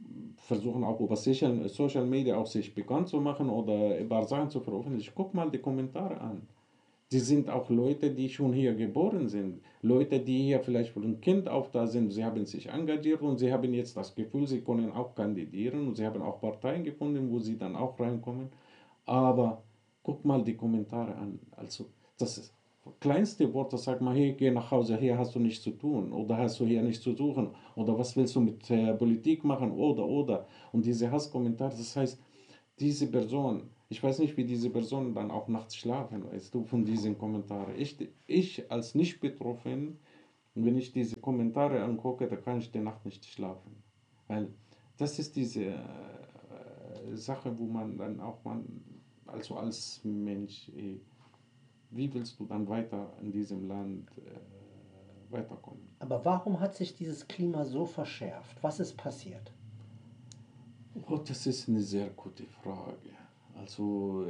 versuchen auch über Social Media auch sich bekannt zu machen oder ein paar Sachen zu veröffentlichen. Guck mal die Kommentare an. Die sind auch Leute, die schon hier geboren sind. Leute, die hier vielleicht von Kind auf da sind. Sie haben sich engagiert und sie haben jetzt das Gefühl, sie können auch kandidieren und sie haben auch Parteien gefunden, wo sie dann auch reinkommen. Aber guck mal die Kommentare an. Also das kleinste Wort, das sagt man, hey, geh nach Hause, hier hast du nichts zu tun oder hast du hier nichts zu suchen oder was willst du mit Politik machen oder. Und diese Hasskommentare, das heißt, diese Person, ich weiß nicht, wie diese Personen dann auch nachts schlafen, weißt du, von diesen Kommentaren. Ich als nicht betroffen, wenn ich diese Kommentare angucke, da kann ich die Nacht nicht schlafen. Weil das ist diese Sache, wo man dann auch, also als Mensch, wie willst du dann weiter in diesem Land weiterkommen? Aber warum hat sich dieses Klima so verschärft? Was ist passiert? Oh, das ist eine sehr gute Frage. Also,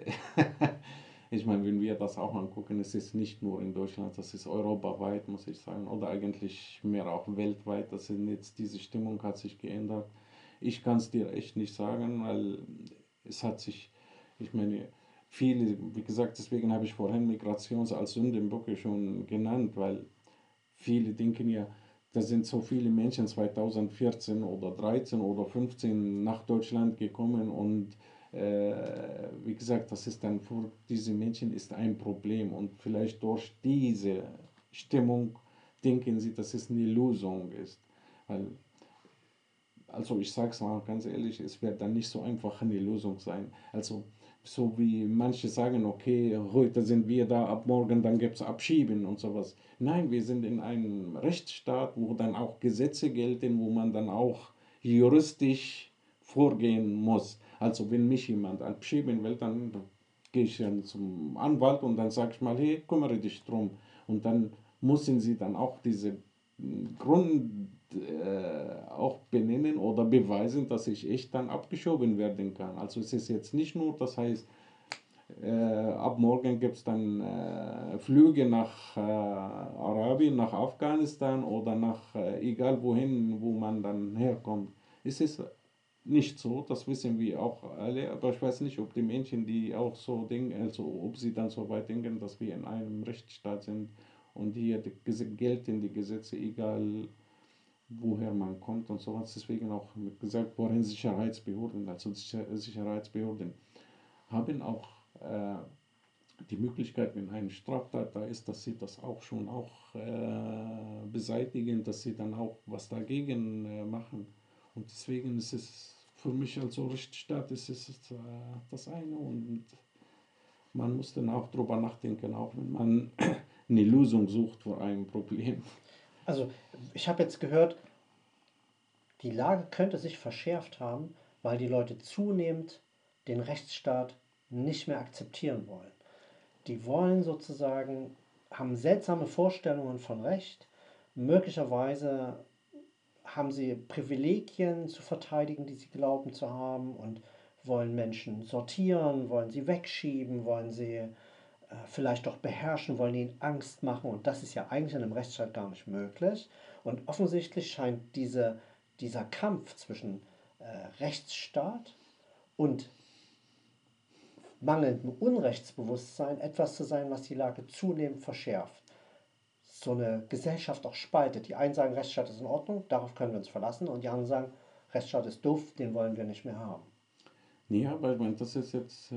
ich meine, wenn wir das auch angucken, es ist nicht nur in Deutschland, das ist europaweit, muss ich sagen, oder eigentlich mehr auch weltweit. Das sind jetzt, diese Stimmung hat sich geändert. Ich kann es dir echt nicht sagen, weil es hat sich, ich meine, viele, wie gesagt, deswegen habe ich vorhin Migrations als Sündenböcke schon genannt, weil viele denken ja, da sind so viele Menschen 2014 oder 13 oder 15 nach Deutschland gekommen und wie gesagt, das ist dann für diese Menschen ist ein Problem und vielleicht durch diese Stimmung denken sie, dass es eine Lösung ist. Weil, also ich sage es mal ganz ehrlich, es wird dann nicht so einfach eine Lösung sein. Also so wie manche sagen, okay, heute sind wir da, ab morgen dann gibt es Abschieben und sowas. Nein, wir sind in einem Rechtsstaat, wo dann auch Gesetze gelten, wo man dann auch juristisch vorgehen muss. Also wenn mich jemand abschieben will, dann gehe ich dann zum Anwalt und dann sage ich mal, hey, kümmere dich drum. Und dann müssen sie dann auch diese Grund auch benennen oder beweisen, dass ich echt dann abgeschoben werden kann. Also es ist jetzt nicht nur, das heißt, ab morgen gibt es dann Flüge nach Arabien, nach Afghanistan oder nach egal wohin, wo man dann herkommt. Es ist nicht so, das wissen wir auch alle, aber ich weiß nicht, ob die Menschen, die auch so denken, also ob sie dann so weit denken, dass wir in einem Rechtsstaat sind und hier gelten die Gesetze, egal woher man kommt und so was. Deswegen auch gesagt worden, Sicherheitsbehörden, also Sicherheitsbehörden haben auch die Möglichkeit, wenn eine Straftat da ist, dass sie das auch schon auch beseitigen, dass sie dann auch was dagegen machen. Und deswegen ist es für mich als Rechtsstaat ist es das eine und man muss dann auch drüber nachdenken, auch wenn man eine Lösung sucht für ein Problem. Also, ich habe jetzt gehört, die Lage könnte sich verschärft haben, weil die Leute zunehmend den Rechtsstaat nicht mehr akzeptieren wollen. Die wollen sozusagen, haben seltsame Vorstellungen von Recht. Möglicherweise haben sie Privilegien zu verteidigen, die sie glauben zu haben und wollen Menschen sortieren, wollen sie wegschieben, wollen sie vielleicht doch beherrschen, wollen ihnen Angst machen. Und das ist ja eigentlich in einem Rechtsstaat gar nicht möglich. Und offensichtlich scheint dieser Kampf zwischen Rechtsstaat und mangelndem Unrechtsbewusstsein etwas zu sein, was die Lage zunehmend verschärft. So eine Gesellschaft auch spaltet. Die einen sagen, Rechtsstaat ist in Ordnung, darauf können wir uns verlassen. Und die anderen sagen, Rechtsstaat ist doof, den wollen wir nicht mehr haben. Ja, weil man, das ist jetzt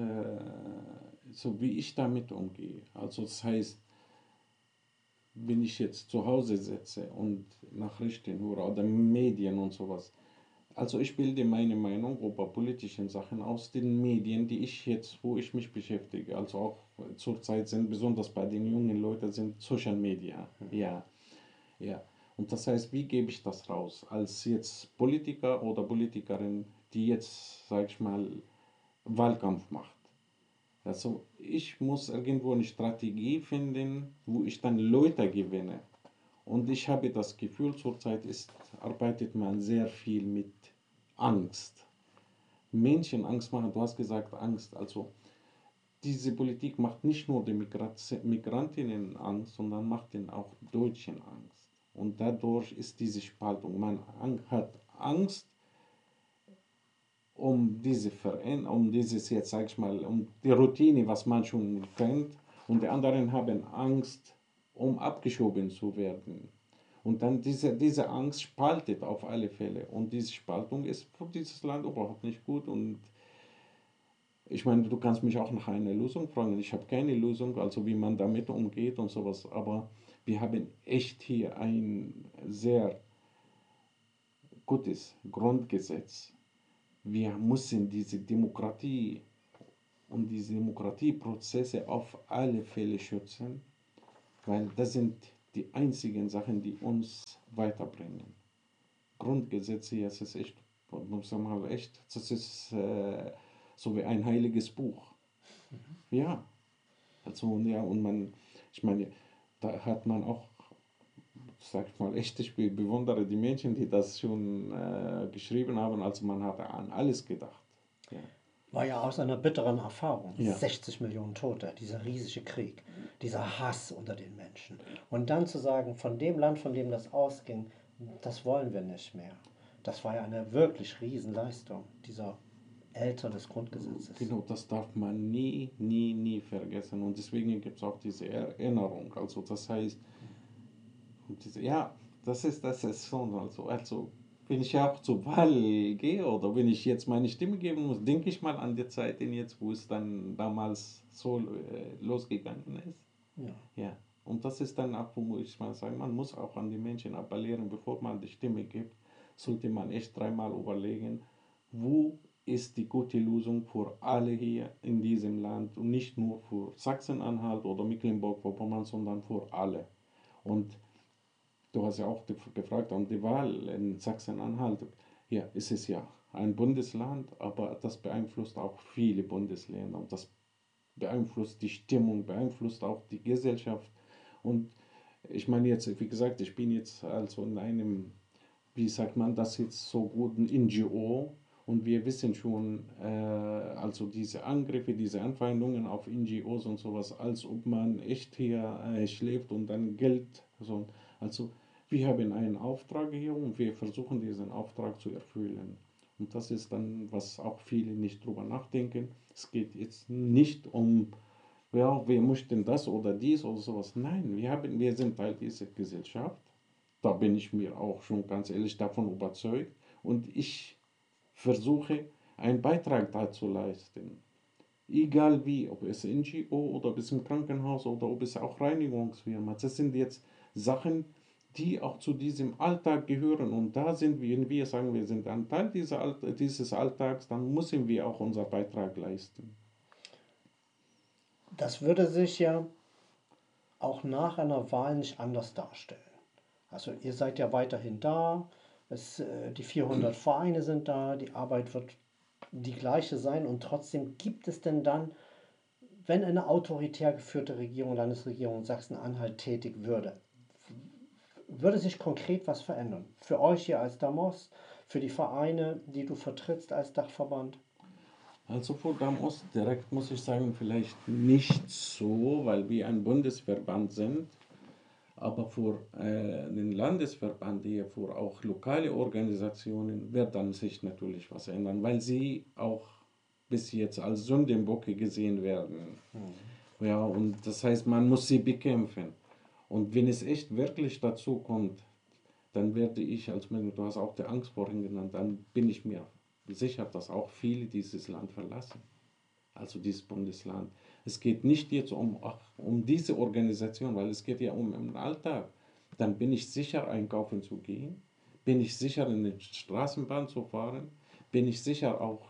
so, wie ich damit umgehe. Also das heißt, wenn ich jetzt zu Hause sitze und Nachrichten höre oder Medien und sowas, also ich bilde meine Meinung über politische Sachen aus den Medien, die ich jetzt, wo ich mich beschäftige. Also auch zurzeit sind besonders bei den jungen Leuten sind Social Media. Ja, ja. Und das heißt, wie gebe ich das raus? Als jetzt Politiker oder Politikerin, die jetzt, sag ich mal, Wahlkampf macht. Also ich muss irgendwo eine Strategie finden, wo ich dann Leute gewinne. Und ich habe das Gefühl, zurzeit arbeitet man sehr viel mit Angst. Menschen Angst machen, du hast gesagt Angst. Also diese Politik macht nicht nur den Migrantinnen Angst, sondern macht den auch Deutschen Angst. Und dadurch ist diese Spaltung. Man hat Angst, um dieses jetzt, sag ich mal, um die Routine, was man schon kennt, und die anderen haben Angst, um abgeschoben zu werden. Und dann diese Angst spaltet auf alle Fälle. Und diese Spaltung ist für dieses Land überhaupt nicht gut. Und ich meine, du kannst mich auch nach einer Lösung fragen. Ich habe keine Lösung, also wie man damit umgeht und sowas. Aber wir haben echt hier ein sehr gutes Grundgesetz. Wir müssen diese Demokratie und diese Demokratieprozesse auf alle Fälle schützen, weil das sind die einzigen Sachen, die uns weiterbringen. Grundgesetze, ja, das ist echt, muss man mal echt, das ist so wie ein heiliges Buch. Ja, also, ja, und ich meine, da hat man auch, sag ich mal, echt, ich bewundere die Menschen, die das schon geschrieben haben, also man hat an alles gedacht. Ja. War ja aus einer bitteren Erfahrung. Ja. 60 Millionen Tote, dieser riesige Krieg, dieser Hass unter den Menschen. Und dann zu sagen, von dem Land, von dem das ausging, das wollen wir nicht mehr. Das war ja eine wirklich Riesenleistung, dieser Älter des Grundgesetzes. Genau, das darf man nie, nie, nie vergessen. Und deswegen gibt es auch diese Erinnerung. Also das heißt, ja, das ist schon, also wenn ich auch zur Wahl gehe oder wenn ich jetzt meine Stimme geben muss, denke ich mal an die Zeit, jetzt, wo es dann damals so losgegangen ist. Ja. Ja, und das ist dann auch, wo ich mal sage, man muss auch an die Menschen appellieren, bevor man die Stimme gibt, sollte man echt dreimal überlegen, wo ist die gute Lösung für alle hier in diesem Land und nicht nur für Sachsen-Anhalt oder Mecklenburg-Vorpommern, sondern für alle. Und du hast ja auch gefragt um die Wahl in Sachsen-Anhalt. Ja, es ist ja ein Bundesland, aber das beeinflusst auch viele Bundesländer und das beeinflusst die Stimmung, beeinflusst auch die Gesellschaft. Und ich meine jetzt, wie gesagt, ich bin jetzt also in einem, wie sagt man das jetzt so gut, ein NGO. Und wir wissen schon, also diese Angriffe, diese Anfeindungen auf NGOs und sowas, als ob man echt hier schläft und dann Geld. So. Also wir haben einen Auftrag hier und wir versuchen diesen Auftrag zu erfüllen. Und das ist dann, was auch viele nicht drüber nachdenken. Es geht jetzt nicht um, ja, wir möchten das oder dies oder sowas. Nein, wir sind Teil dieser Gesellschaft. Da bin ich mir auch schon ganz ehrlich davon überzeugt. Und ich versuche, einen Beitrag dazu leisten. Egal wie, ob es NGO oder ob es im Krankenhaus oder ob es auch Reinigungsfirma. Das sind jetzt Sachen, die auch zu diesem Alltag gehören. Und da sind wir, wenn wir sagen, wir sind ein Teil dieses Alltags, dann müssen wir auch unseren Beitrag leisten. Das würde sich ja auch nach einer Wahl nicht anders darstellen. Also ihr seid ja weiterhin da, die 400 Vereine sind da, die Arbeit wird die gleiche sein und trotzdem gibt es denn dann, wenn eine autoritär geführte Regierung, Landesregierung Sachsen-Anhalt tätig würde, würde sich konkret was verändern? Für euch hier als Damos, für die Vereine, die du vertrittst als Dachverband? Also für Damos direkt muss ich sagen, vielleicht nicht so, weil wir ein Bundesverband sind. Aber für den Landesverband hier, für auch lokale Organisationen, wird dann sich natürlich was ändern, weil sie auch bis jetzt als Sündenböcke gesehen werden. Ja, und das heißt, man muss sie bekämpfen. Und wenn es echt wirklich dazu kommt, dann werde ich, als du hast auch die Angst vorhin genannt, dann bin ich mir sicher, dass auch viele dieses Land verlassen. Also dieses Bundesland. Es geht nicht jetzt um diese Organisation, weil es geht ja um den Alltag. Dann bin ich sicher, einkaufen zu gehen, bin ich sicher, in die Straßenbahn zu fahren, bin ich sicher auch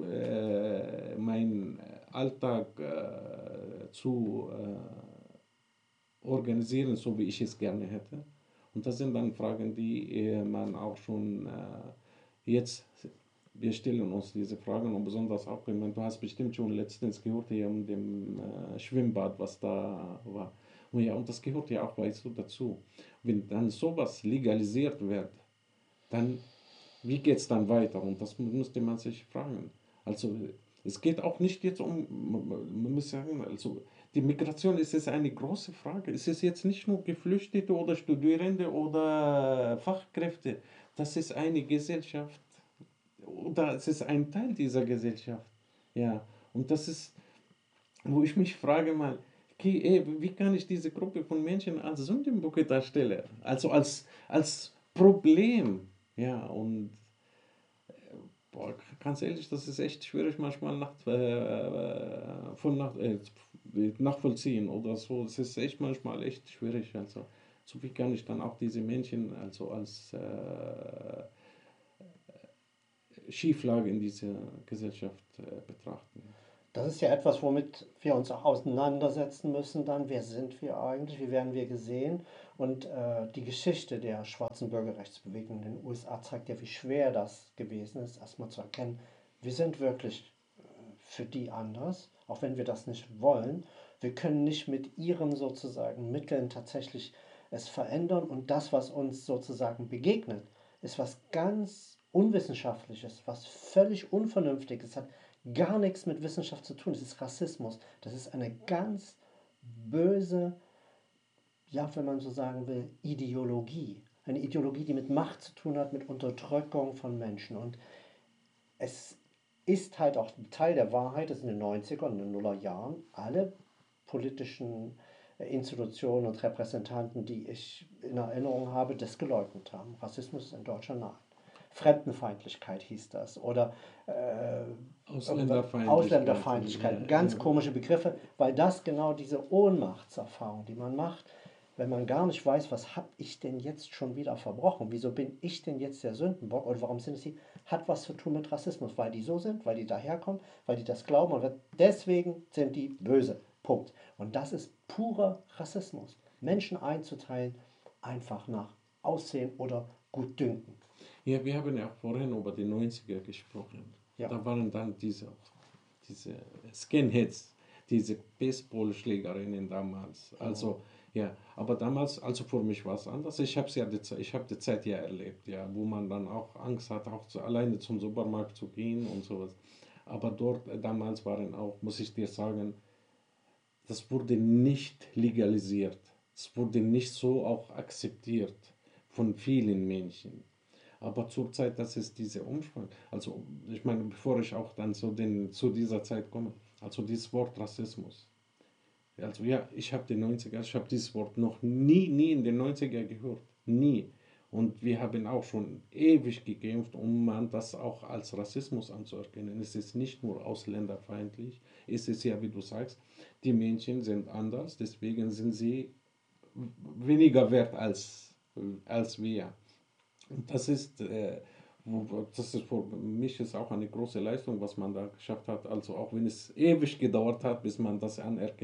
meinen Alltag zu organisieren, so wie ich es gerne hätte. Und das sind dann Fragen, die man auch schon jetzt, wir stellen uns diese Fragen und besonders auch, du hast bestimmt schon letztens gehört hier um dem Schwimmbad, was da war. Und ja, und das gehört ja auch, weißt du, dazu. Wenn dann sowas legalisiert wird, dann, wie geht es dann weiter? Und das musste man sich fragen. Also es geht auch nicht jetzt man muss sagen, also die Migration ist jetzt eine große Frage. Es ist jetzt nicht nur Geflüchtete oder Studierende oder Fachkräfte. Das ist eine Gesellschaft oder es ist ein Teil dieser Gesellschaft. Ja, und das ist, wo ich mich frage mal, okay, wie kann ich diese Gruppe von Menschen als Sündenböcke darstellen? Also als Problem. Ja, und boah, ganz ehrlich, das ist echt schwierig manchmal nachvollziehen oder so. Es ist echt manchmal echt schwierig. Also, so wie kann ich dann auch diese Menschen also als Schieflage in dieser Gesellschaft betrachten. Das ist ja etwas, womit wir uns auch auseinandersetzen müssen dann. Wer sind wir eigentlich? Wie werden wir gesehen? Und die Geschichte der schwarzen Bürgerrechtsbewegung in den USA zeigt ja, wie schwer das gewesen ist, erstmal zu erkennen, wir sind wirklich für die anders, auch wenn wir das nicht wollen. Wir können nicht mit ihren sozusagen Mitteln tatsächlich es verändern und das, was uns sozusagen begegnet, ist was ganz Unwissenschaftliches, was völlig Unvernünftiges, hat gar nichts mit Wissenschaft zu tun. Das ist Rassismus. Das ist eine ganz böse, ja, wenn man so sagen will, Ideologie. Eine Ideologie, die mit Macht zu tun hat, mit Unterdrückung von Menschen. Und es ist halt auch ein Teil der Wahrheit, dass in den 90er und den Nullerjahren alle politischen Institutionen und Repräsentanten, die ich in Erinnerung habe, das geleugnet haben. Rassismus ist in Deutschland nein. Fremdenfeindlichkeit hieß das oder Ausländerfeindlichkeit, ganz komische Begriffe, weil das genau diese Ohnmachtserfahrung, die man macht, wenn man gar nicht weiß, was habe ich denn jetzt schon wieder verbrochen, wieso bin ich denn jetzt der Sündenbock oder warum sind es die, hat was zu tun mit Rassismus, weil die so sind, weil die daherkommen, weil die das glauben und deswegen sind die böse. Punkt. Und das ist purer Rassismus. Menschen einzuteilen, einfach nach Aussehen oder Gutdünken. Ja, wir haben ja vorhin über die 90er gesprochen. Ja. Da waren dann diese Skinheads, diese Baseballschlägerinnen damals. Also, ja, aber damals, also für mich war es anders. Ich habe die Zeit ja erlebt, ja, wo man dann auch Angst hat, auch alleine zum Supermarkt zu gehen und sowas. Aber dort damals waren auch, muss ich dir sagen, das wurde nicht legalisiert. Es wurde nicht so auch akzeptiert von vielen Menschen. Aber zurzeit, das ist dieser Umschwung. Also, ich meine, bevor ich auch dann zu dieser Zeit komme, also dieses Wort Rassismus. Also, ja, ich habe dieses Wort noch nie in den 90er gehört. Nie. Und wir haben auch schon ewig gekämpft, um man das auch als Rassismus anzuerkennen. Es ist nicht nur ausländerfeindlich, es ist ja, wie du sagst, die Menschen sind anders, deswegen sind sie weniger wert als wir. Und das ist für mich ist auch eine große Leistung, was man da geschafft hat. Also auch wenn es ewig gedauert hat, bis man das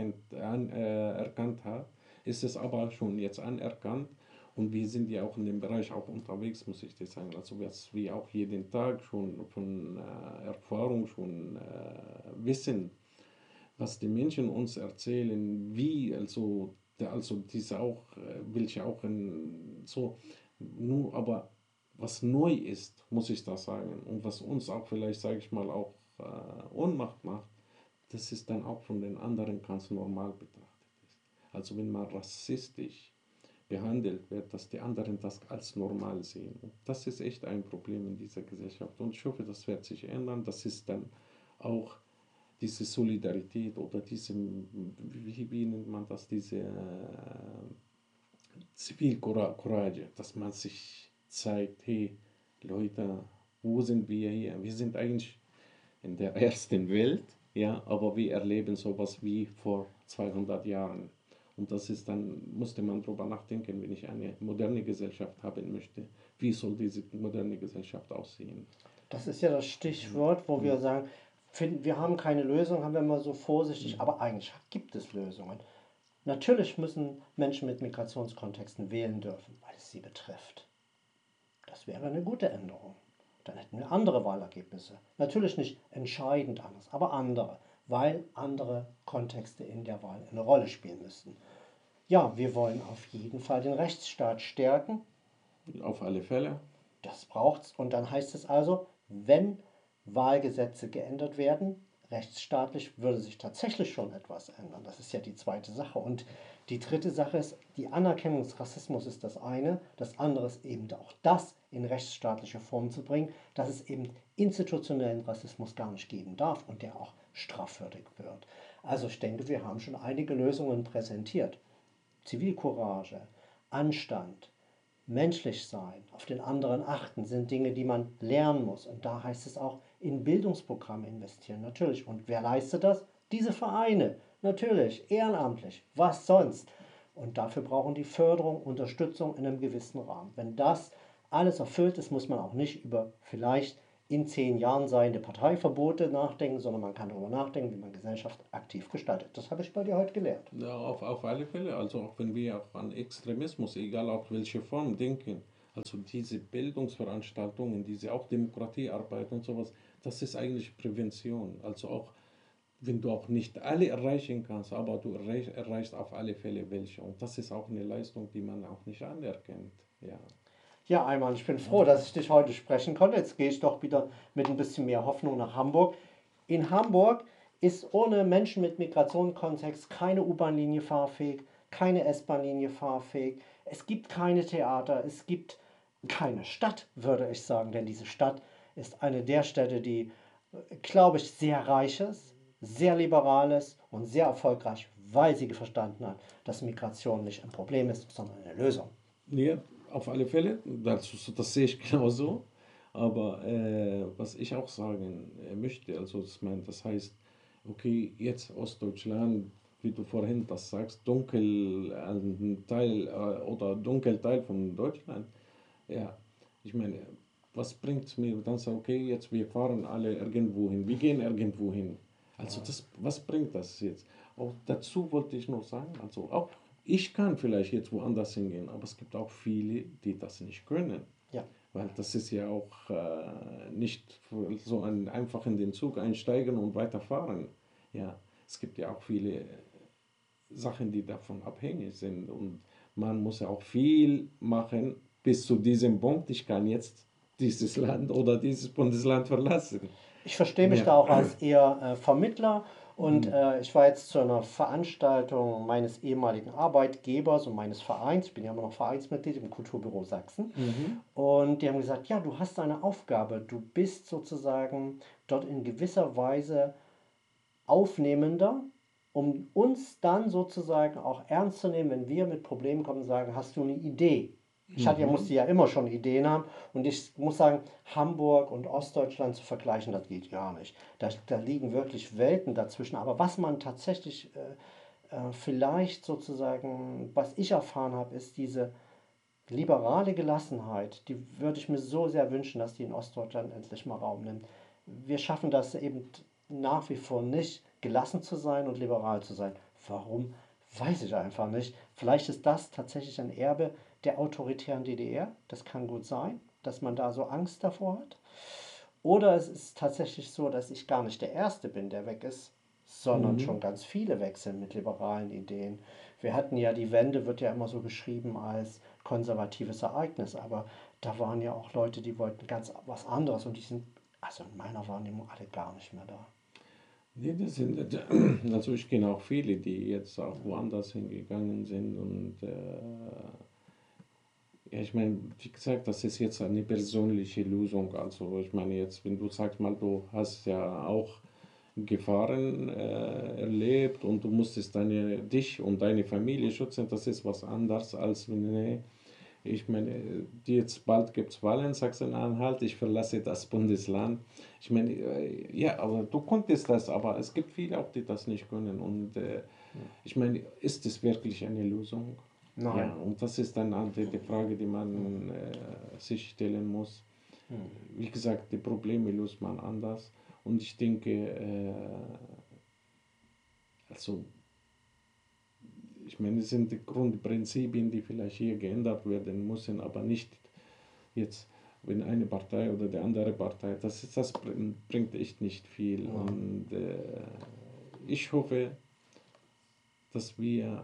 erkannt hat, ist es aber schon jetzt anerkannt. Und wir sind ja auch in dem Bereich auch unterwegs, muss ich dir sagen. Also was wir auch jeden Tag schon von Erfahrung schon wissen, was die Menschen uns erzählen, wie, also diese auch, welche auch so, nur, aber was neu ist, muss ich da sagen, und was uns auch vielleicht, sage ich mal, auch Ohnmacht macht, das ist dann auch von den anderen ganz normal betrachtet ist. Also wenn man rassistisch behandelt wird, dass die anderen das als normal sehen. Und das ist echt ein Problem in dieser Gesellschaft. Und ich hoffe, das wird sich ändern. Das ist dann auch diese Solidarität oder wie nennt man das, diese Zivilcourage, dass man sich zeigt, hey Leute, wo sind wir hier? Wir sind eigentlich in der ersten Welt, ja, aber wir erleben sowas wie vor 200 Jahren. Und das ist dann, musste man darüber nachdenken, wenn ich eine moderne Gesellschaft haben möchte, wie soll diese moderne Gesellschaft aussehen? Das ist ja das Stichwort, wo wir sagen, wir haben keine Lösung, haben wir immer so vorsichtig, aber eigentlich gibt es Lösungen. Natürlich müssen Menschen mit Migrationskontexten wählen dürfen, weil es sie betrifft. Das wäre eine gute Änderung. Dann hätten wir andere Wahlergebnisse. Natürlich nicht entscheidend anders, aber andere, weil andere Kontexte in der Wahl eine Rolle spielen müssten. Ja, wir wollen auf jeden Fall den Rechtsstaat stärken. Auf alle Fälle. Das braucht es. Und dann heißt es also, wenn Wahlgesetze geändert werden, rechtsstaatlich würde sich tatsächlich schon etwas ändern. Das ist ja die zweite Sache. Und die dritte Sache ist, die Anerkennung des Rassismus ist das eine. Das andere ist eben auch das in rechtsstaatliche Form zu bringen, dass es eben institutionellen Rassismus gar nicht geben darf und der auch strafwürdig wird. Also ich denke, wir haben schon einige Lösungen präsentiert. Zivilcourage, Anstand, menschlich sein, auf den anderen achten, sind Dinge, die man lernen muss. Und da heißt es auch, in Bildungsprogramme investieren, natürlich. Und wer leistet das? Diese Vereine, natürlich, ehrenamtlich, was sonst? Und dafür brauchen die Förderung, Unterstützung in einem gewissen Rahmen. Wenn das alles erfüllt ist, muss man auch nicht über vielleicht in 10 Jahren seiende Parteiverbote nachdenken, sondern man kann darüber nachdenken, wie man Gesellschaft aktiv gestaltet. Das habe ich bei dir heute gelernt. Ja, auf alle Fälle, also auch wenn wir auch an Extremismus, egal auf welche Form, denken, also diese Bildungsveranstaltungen, diese auch Demokratiearbeit und sowas, das ist eigentlich Prävention. Also auch wenn du auch nicht alle erreichen kannst, aber du erreichst auf alle Fälle welche. Und das ist auch eine Leistung, die man auch nicht anerkennt. Ja. Ja, Ayman, ich bin froh, dass ich dich heute sprechen konnte. Jetzt gehe ich doch wieder mit ein bisschen mehr Hoffnung nach Hamburg. In Hamburg ist ohne Menschen mit Migrationskontext keine U-Bahn-Linie fahrfähig, keine S-Bahn-Linie fahrfähig. Es gibt keine Theater, es gibt keine Stadt, würde ich sagen, denn diese Stadt ist eine der Städte, die, glaube ich, sehr reich ist, sehr liberal ist und sehr erfolgreich, weil sie verstanden hat, dass Migration nicht ein Problem ist, sondern eine Lösung. Ja, auf alle Fälle, das sehe ich genauso. Aber was ich auch sagen möchte, also das heißt, okay, jetzt Ostdeutschland, wie du vorhin das sagst, dunkel ein Teil oder Dunkelteil von Deutschland. Ja, ich meine, was bringt es mir dann sagen, okay, jetzt wir fahren alle irgendwo hin, wir gehen irgendwo hin. Also was bringt das jetzt? Auch dazu wollte ich noch sagen, also auch ich kann vielleicht jetzt woanders hingehen, aber es gibt auch viele, die das nicht können. Ja. Weil das ist ja auch nicht so einfach in den Zug einsteigen und weiterfahren. Ja, es gibt ja auch viele Sachen, die davon abhängig sind. Und man muss ja auch viel machen bis zu diesem Punkt, ich kann jetzt dieses Land oder dieses Bundesland verlassen. Ich verstehe mich Ja. da auch als eher Vermittler und ich war jetzt zu einer Veranstaltung meines ehemaligen Arbeitgebers und meines Vereins. Ich bin ja immer noch Vereinsmitglied im Kulturbüro Sachsen. Mhm. Und die haben gesagt, ja, du hast eine Aufgabe. Du bist sozusagen dort in gewisser Weise aufnehmender, um uns dann sozusagen auch ernst zu nehmen, wenn wir mit Problemen kommen und sagen, hast du eine Idee? Musste ja immer schon Ideen haben und ich muss sagen, Hamburg und Ostdeutschland zu vergleichen, das geht gar nicht. Da liegen wirklich Welten dazwischen. Aber was man tatsächlich vielleicht sozusagen, was ich erfahren habe, ist diese liberale Gelassenheit, die würde ich mir so sehr wünschen, dass die in Ostdeutschland endlich mal Raum nimmt. Wir schaffen das eben nach wie vor nicht, gelassen zu sein und liberal zu sein. Warum? Weiß ich einfach nicht. Vielleicht ist das tatsächlich ein Erbe der autoritären DDR. Das kann gut sein, dass man da so Angst davor hat. Oder es ist tatsächlich so, dass ich gar nicht der Erste bin, der weg ist, sondern Mhm. schon ganz viele wechseln mit liberalen Ideen. Wir hatten ja die Wende, wird ja immer so geschrieben als konservatives Ereignis, aber da waren ja auch Leute, die wollten ganz was anderes und die sind, also in meiner Wahrnehmung, alle gar nicht mehr da. Nee, das sind, also ich kenne auch viele, die jetzt auch woanders hingegangen sind und ja, ich meine, wie gesagt, das ist jetzt eine persönliche Lösung. Also ich meine jetzt, wenn du sagst mal, du hast ja auch Gefahren erlebt und du musstest dich und deine Familie schützen, das ist was anderes als wenn, nee, ich meine, jetzt bald gibt es Wahlen in Sachsen-Anhalt, ich verlasse das Bundesland. Ich meine, ja, aber du konntest das, aber es gibt viele auch, die das nicht können. Und ich meine, ist es wirklich eine Lösung? Ja, Nein. und das ist dann halt die Frage, die man sich stellen muss. Wie gesagt, die Probleme löst man anders. Und ich denke, also, ich meine, es sind die Grundprinzipien, die vielleicht hier geändert werden müssen, aber nicht jetzt, wenn eine Partei oder die andere Partei, das bringt echt nicht viel. Ja. Und ich hoffe, dass wir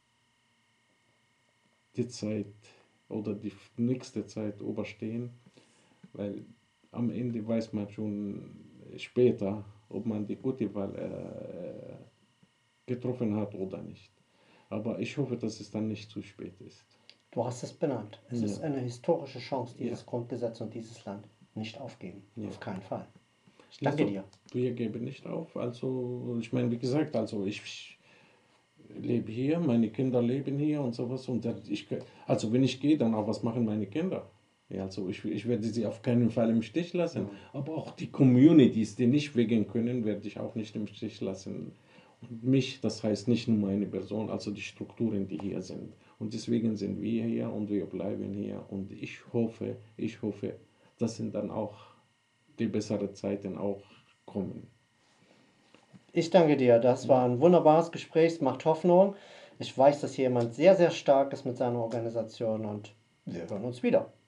die Zeit oder die nächste Zeit überstehen, weil am Ende weiß man schon später, ob man die gute Wahl getroffen hat oder nicht. Aber ich hoffe, dass es dann nicht zu spät ist. Du hast es benannt. Es Ja. ist eine historische Chance, dieses Ja. Grundgesetz und dieses Land nicht aufgeben. Ja. Auf keinen Fall. Ich danke dir. Wir geben nicht auf. Also, ich meine, wie gesagt, also ich lebe hier, meine Kinder leben hier und sowas. Und also wenn ich gehe, dann auch, was machen meine Kinder? Ja, also ich werde sie auf keinen Fall im Stich lassen. Aber auch die Communities, die nicht weggehen können, werde ich auch nicht im Stich lassen. Und mich, das heißt nicht nur meine Person, also die Strukturen, die hier sind. Und deswegen sind wir hier und wir bleiben hier. Und ich hoffe, dass sind dann auch die besseren Zeiten auch kommen. Ich danke dir. Das war ein wunderbares Gespräch. Es macht Hoffnung. Ich weiß, dass hier jemand sehr, sehr stark ist mit seiner Organisation und wir hören uns wieder.